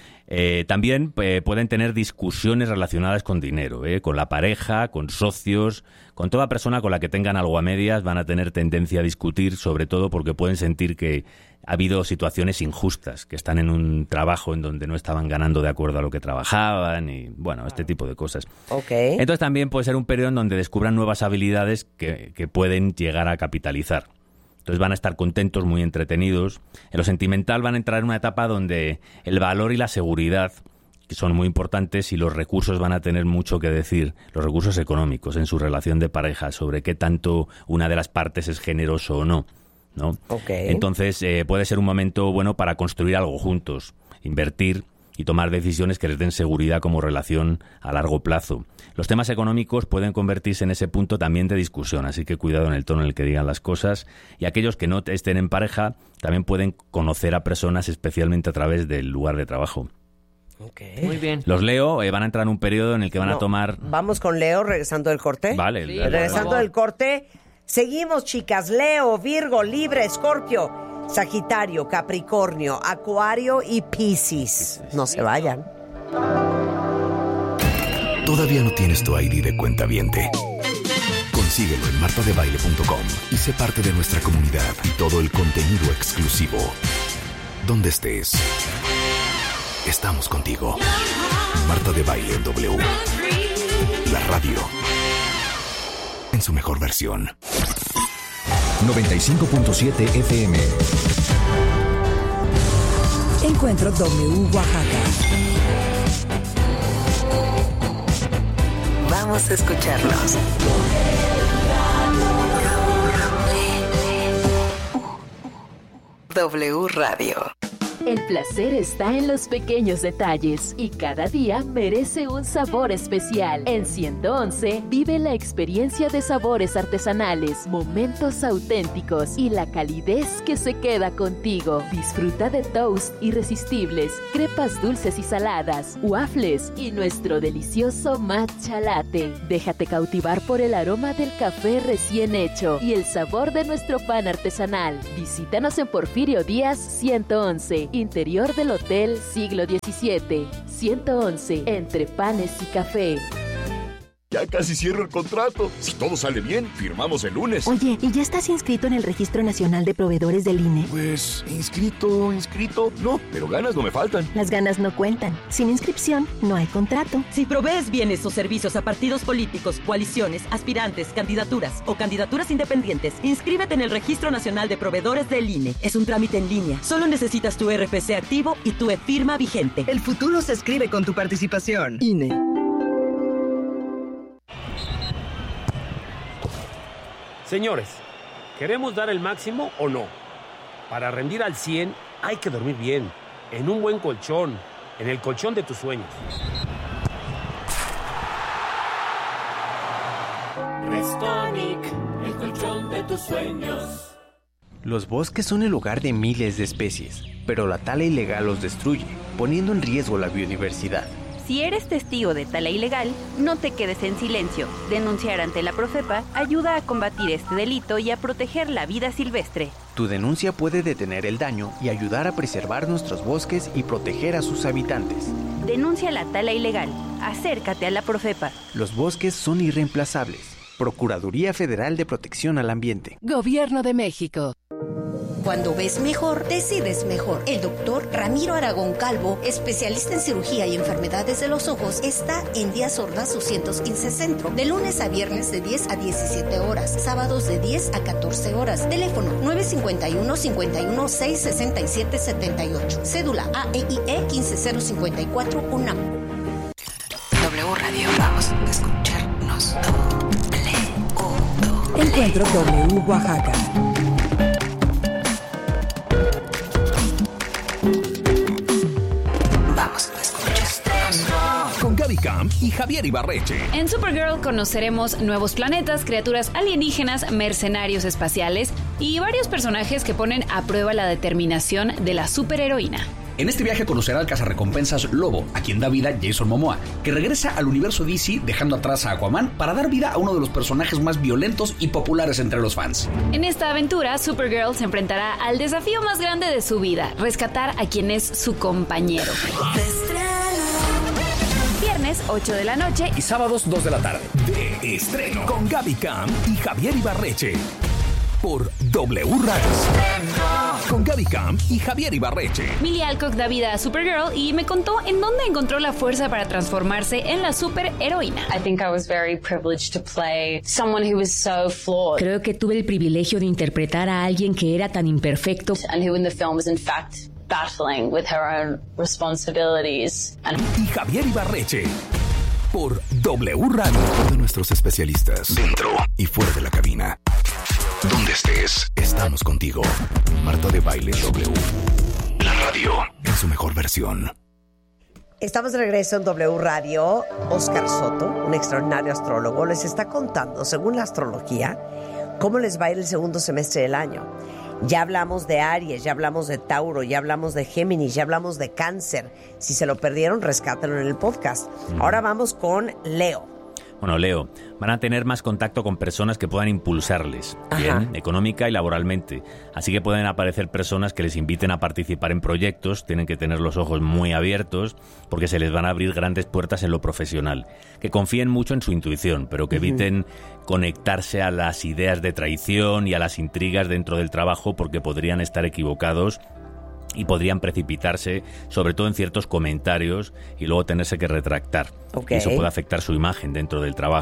Eh, también eh, pueden tener discusiones relacionadas con dinero, eh, con la pareja, con socios, con toda persona con la que tengan algo a medias van a tener tendencia a discutir, sobre todo porque pueden sentir que ha habido situaciones injustas, que están en un trabajo en donde no estaban ganando de acuerdo a lo que trabajaban y, bueno, este tipo de cosas. Okay. Entonces también puede ser un periodo en donde descubran nuevas habilidades que, que pueden llegar a capitalizar. Entonces van a estar contentos, muy entretenidos. En lo sentimental van a entrar en una etapa donde el valor y la seguridad, que son muy importantes, y los recursos van a tener mucho que decir, los recursos económicos en su relación de pareja, sobre qué tanto una de las partes es generoso o no, ¿no? Okay. Entonces eh, puede ser un momento bueno para construir algo juntos, invertir y tomar decisiones que les den seguridad como relación a largo plazo. Los temas económicos pueden convertirse en ese punto también de discusión, así que cuidado en el tono en el que digan las cosas. Y aquellos que no estén en pareja también pueden conocer a personas, especialmente a través del lugar de trabajo. Okay. Muy bien. Los Leo eh, van a entrar en un periodo en el que van no, a tomar... Vamos con Leo, regresando del corte. Vale. Sí, Leo, regresando del corte, seguimos, chicas. Leo, Virgo, Libra, Escorpio, Sagitario, Capricornio, Acuario y Piscis. No se vayan. ¿Todavía no tienes tu I D de cuentaviente? Consíguelo en marta de baile punto com y sé parte de nuestra comunidad y todo el contenido exclusivo. Donde estés, estamos contigo. Marta de Baile en W. La radio en su mejor versión. noventa y cinco punto siete F M. Encuentro W Oaxaca. Vamos a escucharlos. W Radio. El placer está en los pequeños detalles y cada día merece un sabor especial. En ciento once vive la experiencia de sabores artesanales, momentos auténticos y la calidez que se queda contigo. Disfruta de toast irresistibles, crepas dulces y saladas, waffles y nuestro delicioso matcha latte. Déjate cautivar por el aroma del café recién hecho y el sabor de nuestro pan artesanal. Visítanos en Porfirio Díaz ciento once. Interior del Hotel Siglo diecisiete. ciento once, entre panes y café. Ya casi cierro el contrato. Si todo sale bien, firmamos el lunes. Oye, ¿y ya estás inscrito en el Registro Nacional de Proveedores del I N E? Pues, inscrito, inscrito, no, pero ganas no me faltan. Las ganas no cuentan. Sin inscripción, no hay contrato. Si provees bienes o servicios a partidos políticos, coaliciones, aspirantes, candidaturas o candidaturas independientes, inscríbete en el Registro Nacional de Proveedores del I N E. Es un trámite en línea. Solo necesitas tu R F C activo y tu e-firma vigente. El futuro se escribe con tu participación. I N E. Señores, ¿queremos dar el máximo o no? Para rendir al cien hay que dormir bien, en un buen colchón, en el colchón de tus sueños. Restonic, el colchón de tus sueños. Los bosques son el hogar de miles de especies, pero la tala ilegal los destruye, poniendo en riesgo la biodiversidad. Si eres testigo de tala ilegal, no te quedes en silencio. Denunciar ante la Profepa ayuda a combatir este delito y a proteger la vida silvestre. Tu denuncia puede detener el daño y ayudar a preservar nuestros bosques y proteger a sus habitantes. Denuncia la tala ilegal. Acércate a la Profepa. Los bosques son irreemplazables. Procuraduría Federal de Protección al Ambiente. Gobierno de México. Cuando ves mejor, decides mejor. El doctor Ramiro Aragón Calvo, especialista en cirugía y enfermedades de los ojos, está en Díaz Ordaz doscientos quince Centro, de lunes a viernes de diez a diecisiete horas, sábados de diez a catorce horas. Teléfono nueve cinco uno, cinco uno seis, seis siete siete ocho. Cédula A E I E uno cinco cero cinco cuatro UNAM. W Radio, vamos a escucharnos. Encuentro W Oaxaca. Con Gaby Camp y Javier Ibarreche. En Supergirl conoceremos nuevos planetas, criaturas alienígenas, mercenarios espaciales y varios personajes que ponen a prueba la determinación de la superheroína. En este viaje conocerá al cazarrecompensas Lobo, a quien da vida Jason Momoa, que regresa al universo D C dejando atrás a Aquaman para dar vida a uno de los personajes más violentos y populares entre los fans. En esta aventura, Supergirl se enfrentará al desafío más grande de su vida, rescatar a quien es su compañero. Viernes, ocho de la noche y sábados, dos de la tarde. De estreno con Gaby Camp y Javier Ibarreche. Por W Radio. Con Gaby Camp y Javier Ibarreche. Millie Alcock da vida a Supergirl y me contó en dónde encontró la fuerza para transformarse en la superheroína. I think I was very privileged to play someone who was so flawed. Creo que tuve el privilegio de interpretar a alguien que era tan imperfecto. And who in the film was in fact battling with her own responsibilities. And... Y Javier Ibarreche. Por W Radio. Todos nuestros especialistas, dentro y fuera de la cabina. Donde estés, estamos contigo. Marta de Baile W. La radio en su mejor versión. Estamos de regreso en W Radio. Oscar Soto, un extraordinario astrólogo, les está contando, según la astrología, cómo les va a ir el segundo semestre del año. Ya hablamos de Aries, ya hablamos de Tauro, ya hablamos de Géminis, ya hablamos de Cáncer. Si se lo perdieron, rescátenlo en el podcast. Ahora vamos con Leo. Bueno, Leo, van a tener más contacto con personas que puedan impulsarles, bien, económica y laboralmente. Así que pueden aparecer personas que les inviten a participar en proyectos, tienen que tener los ojos muy abiertos, porque se les van a abrir grandes puertas en lo profesional. Que confíen mucho en su intuición, pero que eviten uh-huh. conectarse a las ideas de traición y a las intrigas dentro del trabajo, porque podrían estar equivocados y podrían precipitarse, sobre todo en ciertos comentarios, y luego tenerse que retractar. Okay. Y eso puede afectar su imagen dentro del trabajo.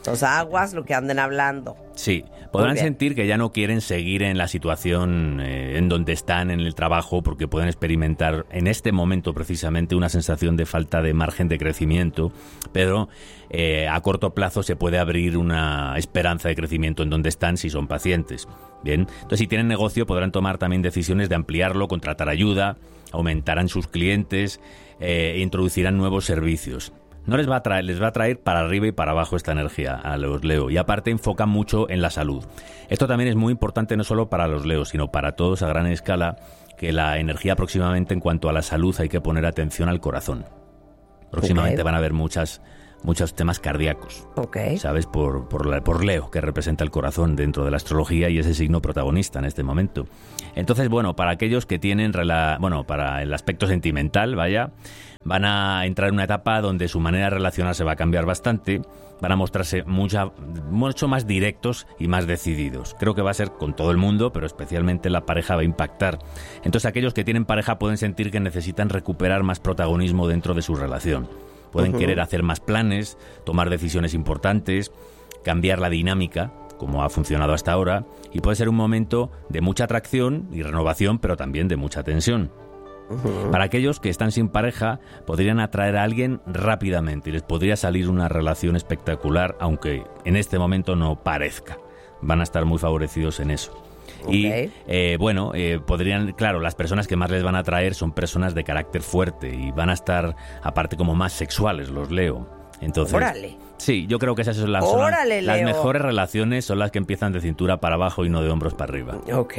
Entonces, aguas lo que anden hablando. Sí, podrán sentir que ya no quieren seguir en la situación eh, en donde están en el trabajo porque pueden experimentar en este momento precisamente una sensación de falta de margen de crecimiento, pero eh, a corto plazo se puede abrir una esperanza de crecimiento en donde están si son pacientes. Bien, entonces si tienen negocio podrán tomar también decisiones de ampliarlo, contratar ayuda, aumentarán sus clientes eh, e introducirán nuevos servicios. No les va a traer, les va a traer para arriba y para abajo esta energía a los Leo. Y aparte enfocan mucho en la salud. Esto también es muy importante no solo para los Leo, sino para todos a gran escala, que la energía próximamente en cuanto a la salud hay que poner atención al corazón. Próximamente okay. van a haber muchas, muchos temas cardíacos. Okay. ¿Sabes? Por, por, la, por Leo, que representa el corazón dentro de la astrología y es el signo protagonista en este momento. Entonces, bueno, para aquellos que tienen, rela, bueno, para el aspecto sentimental, vaya... van a entrar en una etapa donde su manera de relacionarse va a cambiar bastante, van a mostrarse mucha, mucho más directos y más decididos. Creo que va a ser con todo el mundo, pero especialmente la pareja va a impactar. Entonces aquellos que tienen pareja pueden sentir que necesitan recuperar más protagonismo dentro de su relación. Pueden uh-huh. querer hacer más planes, tomar decisiones importantes, cambiar la dinámica, como ha funcionado hasta ahora, y puede ser un momento de mucha atracción y renovación, pero también de mucha tensión. Uh-huh. Para aquellos que están sin pareja, podrían atraer a alguien rápidamente y les podría salir una relación espectacular, aunque en este momento no parezca. Van a estar muy favorecidos en eso. Okay. Y eh, bueno, eh, podrían, claro, las personas que más les van a atraer son personas de carácter fuerte y van a estar, aparte, como más sexuales, los Leo. Entonces, ¡órale! Sí, yo creo que esas son las, ¡órale, son las, las Leo! mejores relaciones, son las que empiezan de cintura para abajo y no de hombros para arriba. Ok.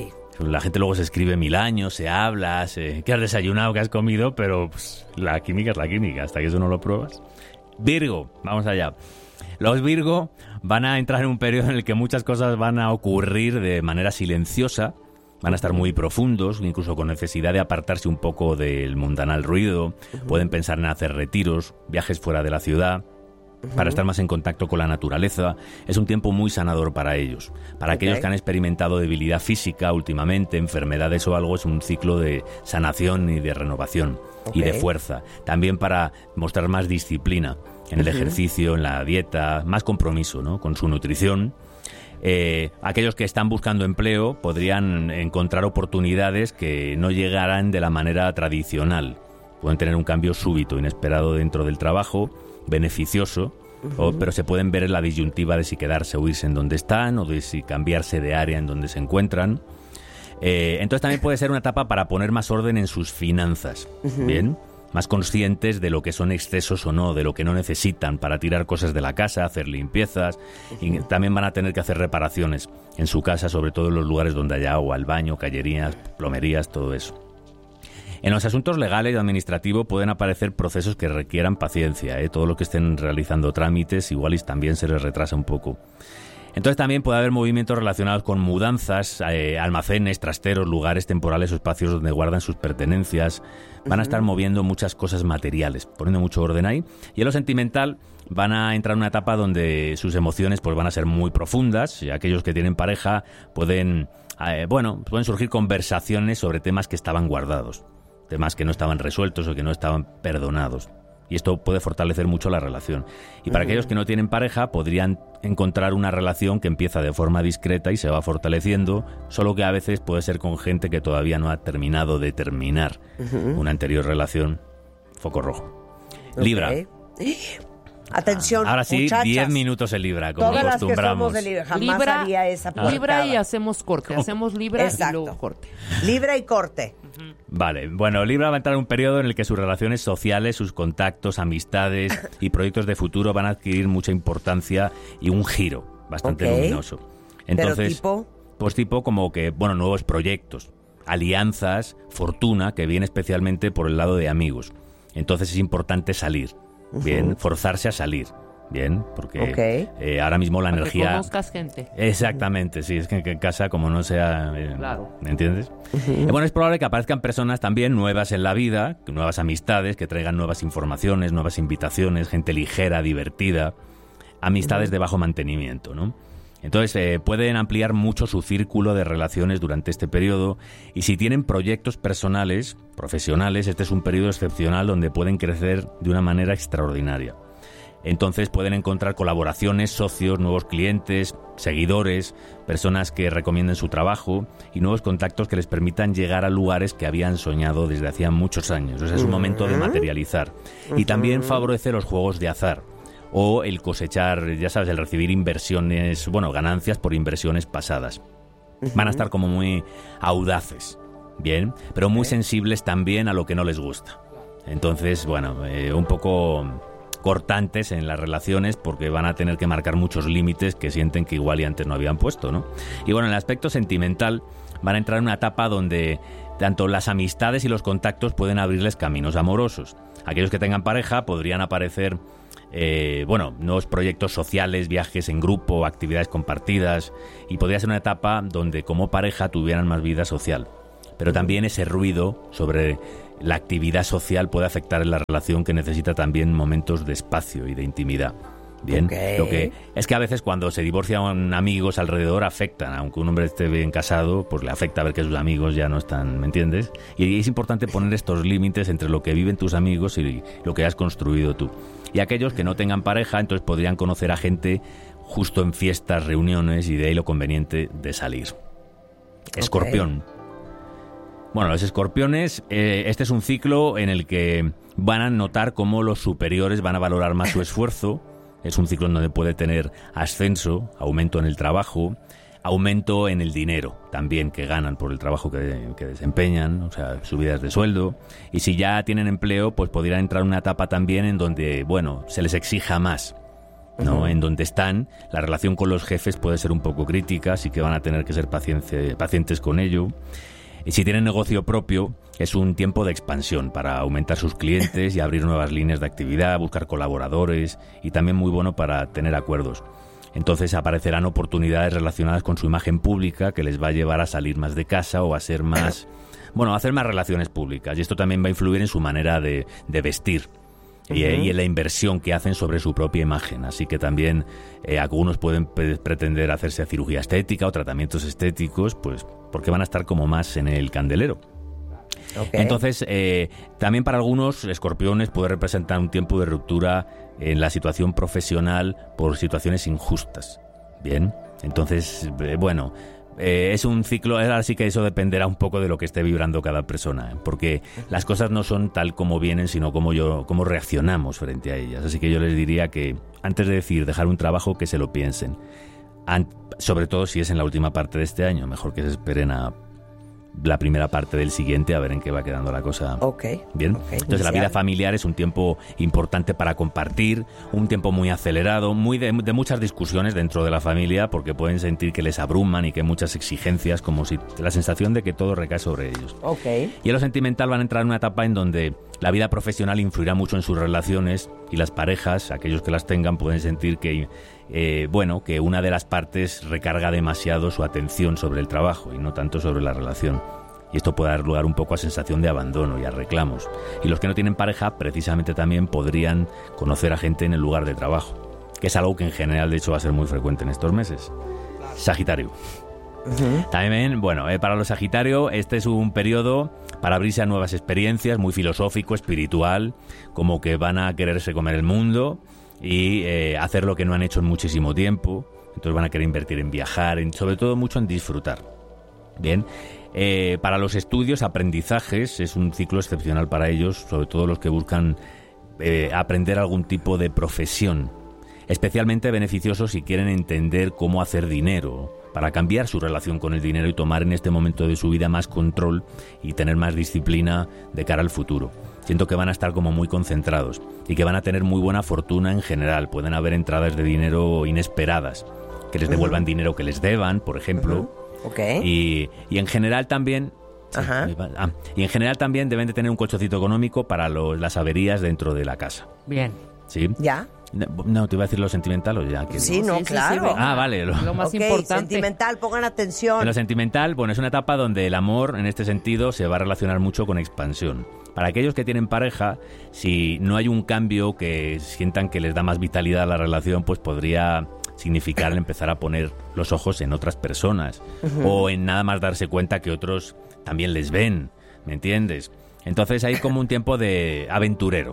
La gente luego se escribe mil años, se habla, se... ¿qué has desayunado, qué has comido? Pero pues, la química es la química, hasta que eso no lo pruebas. Virgo, vamos allá. Los Virgo van a entrar en un periodo en el que muchas cosas van a ocurrir de manera silenciosa, van a estar muy profundos, incluso con necesidad de apartarse un poco del mundanal ruido, uh-huh. pueden pensar en hacer retiros, viajes fuera de la ciudad, para estar más en contacto con la naturaleza. Es un tiempo muy sanador para ellos. Para okay. aquellos que han experimentado debilidad física últimamente, enfermedades o algo, es un ciclo de sanación y de renovación okay. y de fuerza. También para mostrar más disciplina en el uh-huh. ejercicio, en la dieta, más compromiso, ¿no?, con su nutrición. Eh, aquellos que están buscando empleo podrían encontrar oportunidades que no llegarán de la manera tradicional. Pueden tener un cambio súbito, inesperado dentro del trabajo, beneficioso, uh-huh. o, pero se pueden ver en la disyuntiva de si quedarse o irse en donde están o de si cambiarse de área en donde se encuentran. Eh, entonces también puede ser una etapa para poner más orden en sus finanzas, uh-huh. bien, más conscientes de lo que son excesos o no, de lo que no necesitan para tirar cosas de la casa, hacer limpiezas, uh-huh. y también van a tener que hacer reparaciones en su casa, sobre todo en los lugares donde haya agua, el baño, callerías, plomerías, todo eso. En los asuntos legales y administrativos pueden aparecer procesos que requieran paciencia, ¿eh? Todo lo que estén realizando trámites igual y también se les retrasa un poco. Entonces también puede haber movimientos relacionados con mudanzas, eh, almacenes, trasteros, lugares temporales o espacios donde guardan sus pertenencias. Van a estar moviendo muchas cosas materiales, poniendo mucho orden ahí. Y en lo sentimental van a entrar en una etapa donde sus emociones pues van a ser muy profundas. Y aquellos que tienen pareja pueden, eh, bueno, pueden surgir conversaciones sobre temas que estaban guardados, temas que no estaban resueltos o que no estaban perdonados. Y esto puede fortalecer mucho la relación. Y para uh-huh. aquellos que no tienen pareja, podrían encontrar una relación que empieza de forma discreta y se va fortaleciendo, solo que a veces puede ser con gente que todavía no ha terminado de terminar uh-huh. una anterior relación. Foco rojo. Okay. Libra. Atención, ahora sí, diez minutos en Libra, como todas acostumbramos. Las que somos de Libra, jamás Libra, haría esa ah. Libra y hacemos corte. Hacemos Libra Exacto. y luego corte. Libra y corte. Uh-huh. Vale, bueno, Libra va a entrar en un periodo en el que sus relaciones sociales, sus contactos, amistades y proyectos de futuro van a adquirir mucha importancia y un giro bastante okay. luminoso. Entonces, ¿pero tipo? Pues tipo como que, bueno, nuevos proyectos, alianzas, fortuna, que viene especialmente por el lado de amigos. Entonces es importante salir. Bien, uh-huh. forzarse a salir, bien, porque okay. eh, ahora mismo la Para energía... que conozcas gente. Exactamente, sí, es que, que en casa como no sea... Eh, claro. ¿Me entiendes? Uh-huh. Eh, bueno, es probable que aparezcan personas también nuevas en la vida, nuevas amistades, que traigan nuevas informaciones, nuevas invitaciones, gente ligera, divertida, amistades uh-huh. de bajo mantenimiento, ¿no? Entonces eh, pueden ampliar mucho su círculo de relaciones durante este periodo y si tienen proyectos personales, profesionales, este es un periodo excepcional donde pueden crecer de una manera extraordinaria. Entonces pueden encontrar colaboraciones, socios, nuevos clientes, seguidores, personas que recomienden su trabajo y nuevos contactos que les permitan llegar a lugares que habían soñado desde hacía muchos años. O sea, es un momento de materializar. Y también favorece los juegos de azar o el cosechar, ya sabes, el recibir inversiones, bueno, ganancias por inversiones pasadas. Van a estar como muy audaces, bien, pero muy sensibles también a lo que no les gusta. Entonces, bueno, eh, un poco cortantes en las relaciones porque van a tener que marcar muchos límites que sienten que igual y antes no habían puesto, ¿no? Y bueno, en el aspecto sentimental van a entrar en una etapa donde tanto las amistades y los contactos pueden abrirles caminos amorosos. Aquellos que tengan pareja podrían aparecer, eh, bueno, nuevos proyectos sociales, viajes en grupo, actividades compartidas, y podría ser una etapa donde como pareja tuvieran más vida social. Pero también ese ruido sobre la actividad social puede afectar en la relación, que necesita también momentos de espacio y de intimidad. Bien, Okay. Lo que es que a veces cuando se divorcian amigos alrededor afectan, aunque un hombre esté bien casado, pues le afecta ver que sus amigos ya no están, ¿me entiendes? Y es importante poner estos límites entre lo que viven tus amigos y lo que has construido tú. Y aquellos que no tengan pareja, entonces podrían conocer a gente justo en fiestas, reuniones, y de ahí lo conveniente de salir. Escorpión. Okay. Bueno, los escorpiones, eh, este es un ciclo en el que van a notar cómo los superiores van a valorar más su esfuerzo. Es un ciclo en donde puede tener ascenso, aumento en el trabajo, aumento en el dinero también que ganan por el trabajo que, que desempeñan, o sea, subidas de sueldo. Y si ya tienen empleo, pues podrían entrar en una etapa también en donde, bueno, se les exija más, ¿no? Uh-huh. En donde están, la relación con los jefes puede ser un poco crítica, así que van a tener que ser paciente, pacientes con ello. Y si tienen negocio propio, es un tiempo de expansión para aumentar sus clientes y abrir nuevas líneas de actividad, buscar colaboradores, y también muy bueno para tener acuerdos. Entonces aparecerán oportunidades relacionadas con su imagen pública que les va a llevar a salir más de casa o a ser más, bueno, a hacer más relaciones públicas. Y esto también va a influir en su manera de, de vestir. Y, uh-huh. y en la inversión que hacen sobre su propia imagen. Así que también eh, algunos pueden pre- pretender hacerse cirugía estética o tratamientos estéticos, pues porque van a estar como más en el candelero. Okay. Entonces, eh, también para algunos escorpiones puede representar un tiempo de ruptura en la situación profesional por situaciones injustas. Bien, entonces, eh, bueno... Eh, es un ciclo, así que eso dependerá un poco de lo que esté vibrando cada persona, ¿eh? Porque las cosas no son tal como vienen, sino como yo, cómo reaccionamos frente a ellas. Así que yo les diría que antes de decir dejar un trabajo, que se lo piensen. An- sobre todo si es en la última parte de este año, mejor que se esperen a la primera parte del siguiente a ver en qué va quedando la cosa. Okay. Bien. Okay. Entonces la vida familiar es un tiempo importante para compartir, un tiempo muy acelerado, muy de, de muchas discusiones dentro de la familia, porque pueden sentir que les abruman y que hay muchas exigencias, como si la sensación de que todo recae sobre ellos. Okay. Y en lo sentimental van a entrar en una etapa en donde la vida profesional influirá mucho en sus relaciones, y las parejas, aquellos que las tengan, pueden sentir que eh, bueno, que una de las partes recarga demasiado su atención sobre el trabajo y no tanto sobre la relación. Y esto puede dar lugar un poco a sensación de abandono y a reclamos. Y los que no tienen pareja, precisamente también podrían conocer a gente en el lugar de trabajo, que es algo que en general, de hecho, va a ser muy frecuente en estos meses. Sagitario. Uh-huh. También, bueno, eh, para los Sagitario, este es un periodo para abrirse a nuevas experiencias, muy filosófico, espiritual, como que van a quererse comer el mundo y eh, hacer lo que no han hecho en muchísimo tiempo. Entonces van a querer invertir en viajar, en, sobre todo mucho en disfrutar. Bien, eh, para los estudios, aprendizajes, es un ciclo excepcional para ellos, sobre todo los que buscan eh, aprender algún tipo de profesión, especialmente beneficioso si quieren entender cómo hacer dinero, para cambiar su relación con el dinero y tomar en este momento de su vida más control y tener más disciplina de cara al futuro. Siento que van a estar como muy concentrados y que van a tener muy buena fortuna en general. Pueden haber entradas de dinero inesperadas, que les devuelvan uh-huh. dinero que les deban, por ejemplo. Uh-huh. Okay. Y, y en general también... Sí, ah, y en general también deben de tener un colchoncito económico para los, las averías dentro de la casa. Bien. ¿Sí? ¿Ya? No, te iba a decir lo sentimental o ya. Que sí, no, sí, claro. Sí, sí, ah, vale. Lo, lo más okay, importante. Sentimental, pongan atención. En lo sentimental, bueno, es una etapa donde el amor, en este sentido, se va a relacionar mucho con expansión. Para aquellos que tienen pareja, si no hay un cambio que sientan que les da más vitalidad a la relación, pues podría significar empezar a poner los ojos en otras personas uh-huh. o en nada más darse cuenta que otros también les ven, ¿me entiendes? Entonces hay como un tiempo de aventurero.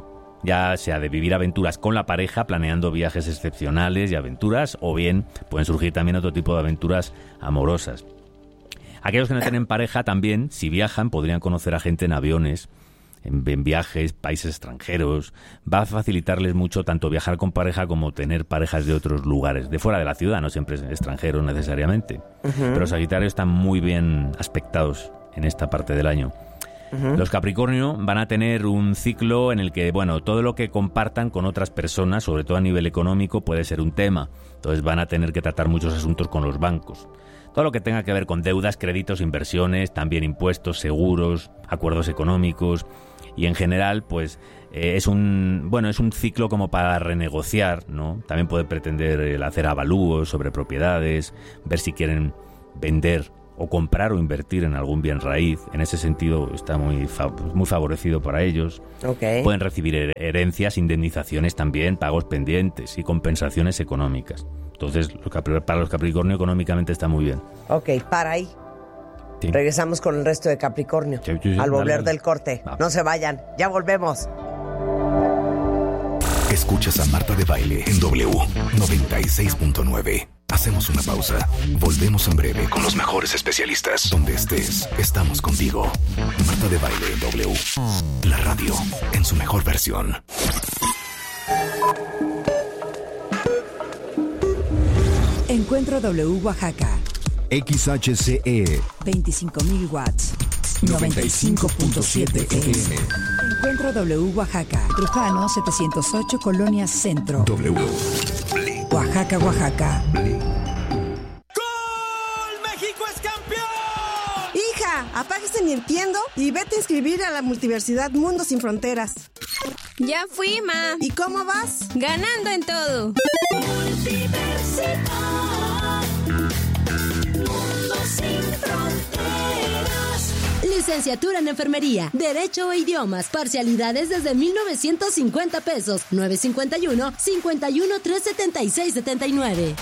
ya sea de vivir aventuras con la pareja, planeando viajes excepcionales y aventuras, o bien pueden surgir también otro tipo de aventuras amorosas. Aquellos que no tienen pareja también, si viajan, podrían conocer a gente en aviones, en, en viajes, países extranjeros. Va a facilitarles mucho tanto viajar con pareja como tener parejas de otros lugares, de fuera de la ciudad, no siempre extranjeros necesariamente. Uh-huh. Pero Sagitario están muy bien aspectados en esta parte del año. Uh-huh. Los Capricornio van a tener un ciclo en el que, bueno, todo lo que compartan con otras personas, sobre todo a nivel económico, puede ser un tema. Entonces van a tener que tratar muchos asuntos con los bancos. Todo lo que tenga que ver con deudas, créditos, inversiones, también impuestos, seguros, acuerdos económicos y en general, pues eh, es un bueno es un ciclo como para renegociar, ¿no? También puede pretender el hacer avalúos sobre propiedades, ver si quieren vender o comprar o invertir en algún bien raíz. En ese sentido está muy fa- muy favorecido para ellos. Okay. Pueden recibir herencias, indemnizaciones también, pagos pendientes y compensaciones económicas. Entonces, para los Capricornio económicamente está muy bien. Ok, para ahí. Sí. Regresamos con el resto de Capricornio. Sí, sí, sí, al volver dale. del corte. Va. No se vayan, ya volvemos. Escuchas a Marta de Baile en W noventa y seis punto nueve. Hacemos una pausa. Volvemos en breve con los mejores especialistas. Donde estés, estamos contigo. Marta de Baile en W. La radio en su mejor versión. Encuentro W Oaxaca. X H C E veinticinco mil watts. noventa y cinco punto siete F M. Encuentro W Oaxaca. Trujano setecientos ocho, Colonia Centro. W. Oaxaca, Oaxaca. Apáguese Nintendo y vete a inscribir a la Multiversidad Mundo Sin Fronteras. Ya fui, ma. ¿Y cómo vas? Ganando en todo. Multiversidad. Mundo Sin Fronteras. Licenciatura en Enfermería, Derecho e Idiomas, parcialidades desde mil novecientos cincuenta pesos, nueve cincuenta y uno, cincuenta y uno, tres setenta y seis, setenta y nueve.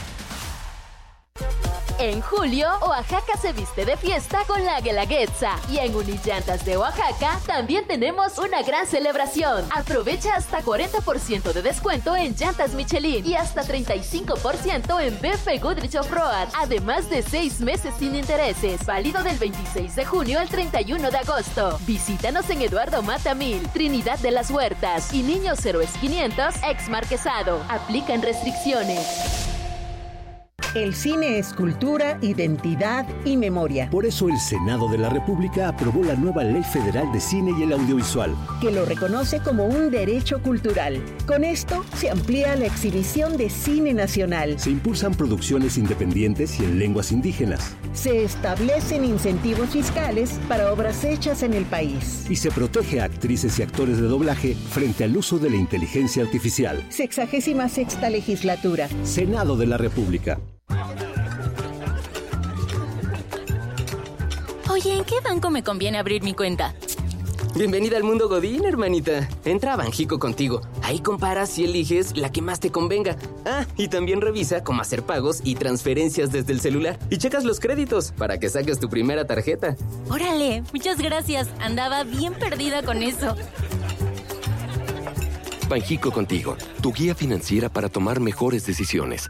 En julio, Oaxaca se viste de fiesta con la Guelaguetza. Y en Unillantas de Oaxaca también tenemos una gran celebración. Aprovecha hasta cuarenta por ciento de descuento en llantas Michelin y hasta treinta y cinco por ciento en B F Goodrich Off-Road. Además de seis meses sin intereses. Válido del veintiséis de junio al treinta y uno de agosto. Visítanos en Eduardo Mata mil, Trinidad de las Huertas y Niños Héroes quinientos, ex Marquesado. Aplican restricciones. El cine es cultura, identidad y memoria. Por eso el Senado de la República aprobó la nueva Ley Federal de Cine y el Audiovisual, que lo reconoce como un derecho cultural. Con esto se amplía la exhibición de cine nacional. Se impulsan producciones independientes y en lenguas indígenas. Se establecen incentivos fiscales para obras hechas en el país. Y se protege a actrices y actores de doblaje frente al uso de la inteligencia artificial. Sexagésima sexta legislatura. Senado de la República. Oye, ¿en qué banco me conviene abrir mi cuenta? Bienvenida al mundo Godín, hermanita. Entra a Banjico contigo. Ahí comparas y eliges la que más te convenga. Ah, y también revisa cómo hacer pagos y transferencias desde el celular. Y checas los créditos para que saques tu primera tarjeta. Órale, muchas gracias. Andaba bien perdida con eso. Banjico contigo, tu guía financiera para tomar mejores decisiones.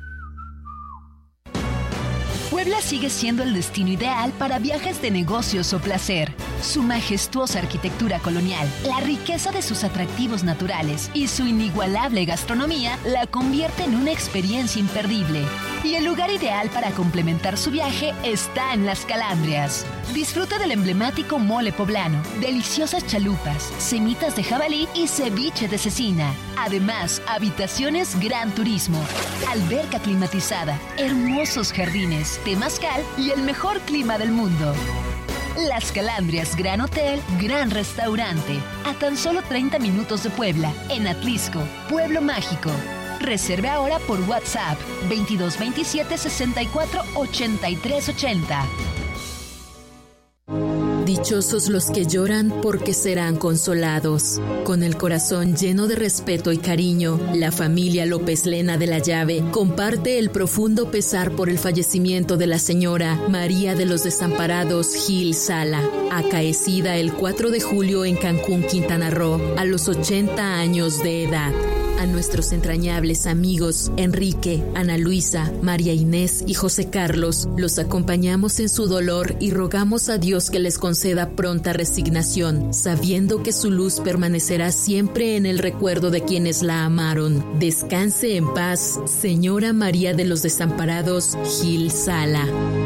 Puebla sigue siendo el destino ideal para viajes de negocios o placer. Su majestuosa arquitectura colonial, la riqueza de sus atractivos naturales y su inigualable gastronomía la convierte en una experiencia imperdible. Y el lugar ideal para complementar su viaje está en Las Calandrias. Disfruta del emblemático mole poblano, deliciosas chalupas, semitas de jabalí y ceviche de cecina. Además, habitaciones Gran Turismo, alberca climatizada, hermosos jardines, temazcal y el mejor clima del mundo. Las Calandrias Gran Hotel, Gran Restaurante, a tan solo treinta minutos de Puebla, en Atlisco, Pueblo Mágico. Reserve ahora por WhatsApp veintidós veintisiete sesenta y cuatro ochenta y tres ochenta. Dichosos los que lloran porque serán consolados. Con el corazón lleno de respeto y cariño, la familia López Lena de la Llave comparte el profundo pesar por el fallecimiento de la señora María de los Desamparados Gil Sala, acaecida el cuatro de julio en Cancún, Quintana Roo, a los ochenta años de edad. A nuestros entrañables amigos Enrique, Ana Luisa, María Inés y José Carlos, los acompañamos en su dolor y rogamos a Dios que les conceda pronta resignación, sabiendo que su luz permanecerá siempre en el recuerdo de quienes la amaron. Descanse en paz, señora María de los Desamparados Gil Sala.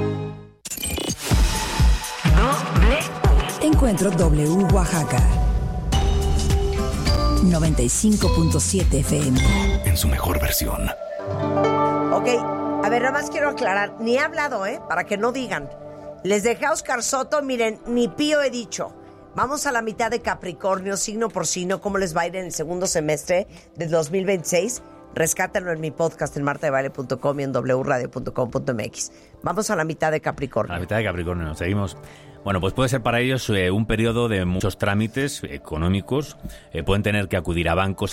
Encuentro W Oaxaca noventa y cinco punto siete F M. En su mejor versión. Ok, a ver, nada más quiero aclarar. Ni he hablado, ¿eh? Para que no digan. Les dejé a Oscar Soto, miren, ni pío he dicho. Vamos a la mitad de Capricornio, signo por signo, cómo les va a ir en el segundo semestre del dos mil veintiséis. Rescátenlo en mi podcast en marta de baile punto com y en w radio punto com punto m x. Vamos a la mitad de Capricornio. A la mitad de Capricornio, seguimos. Bueno, pues puede ser para ellos eh, un periodo de muchos trámites económicos. Eh, pueden tener que acudir a bancos,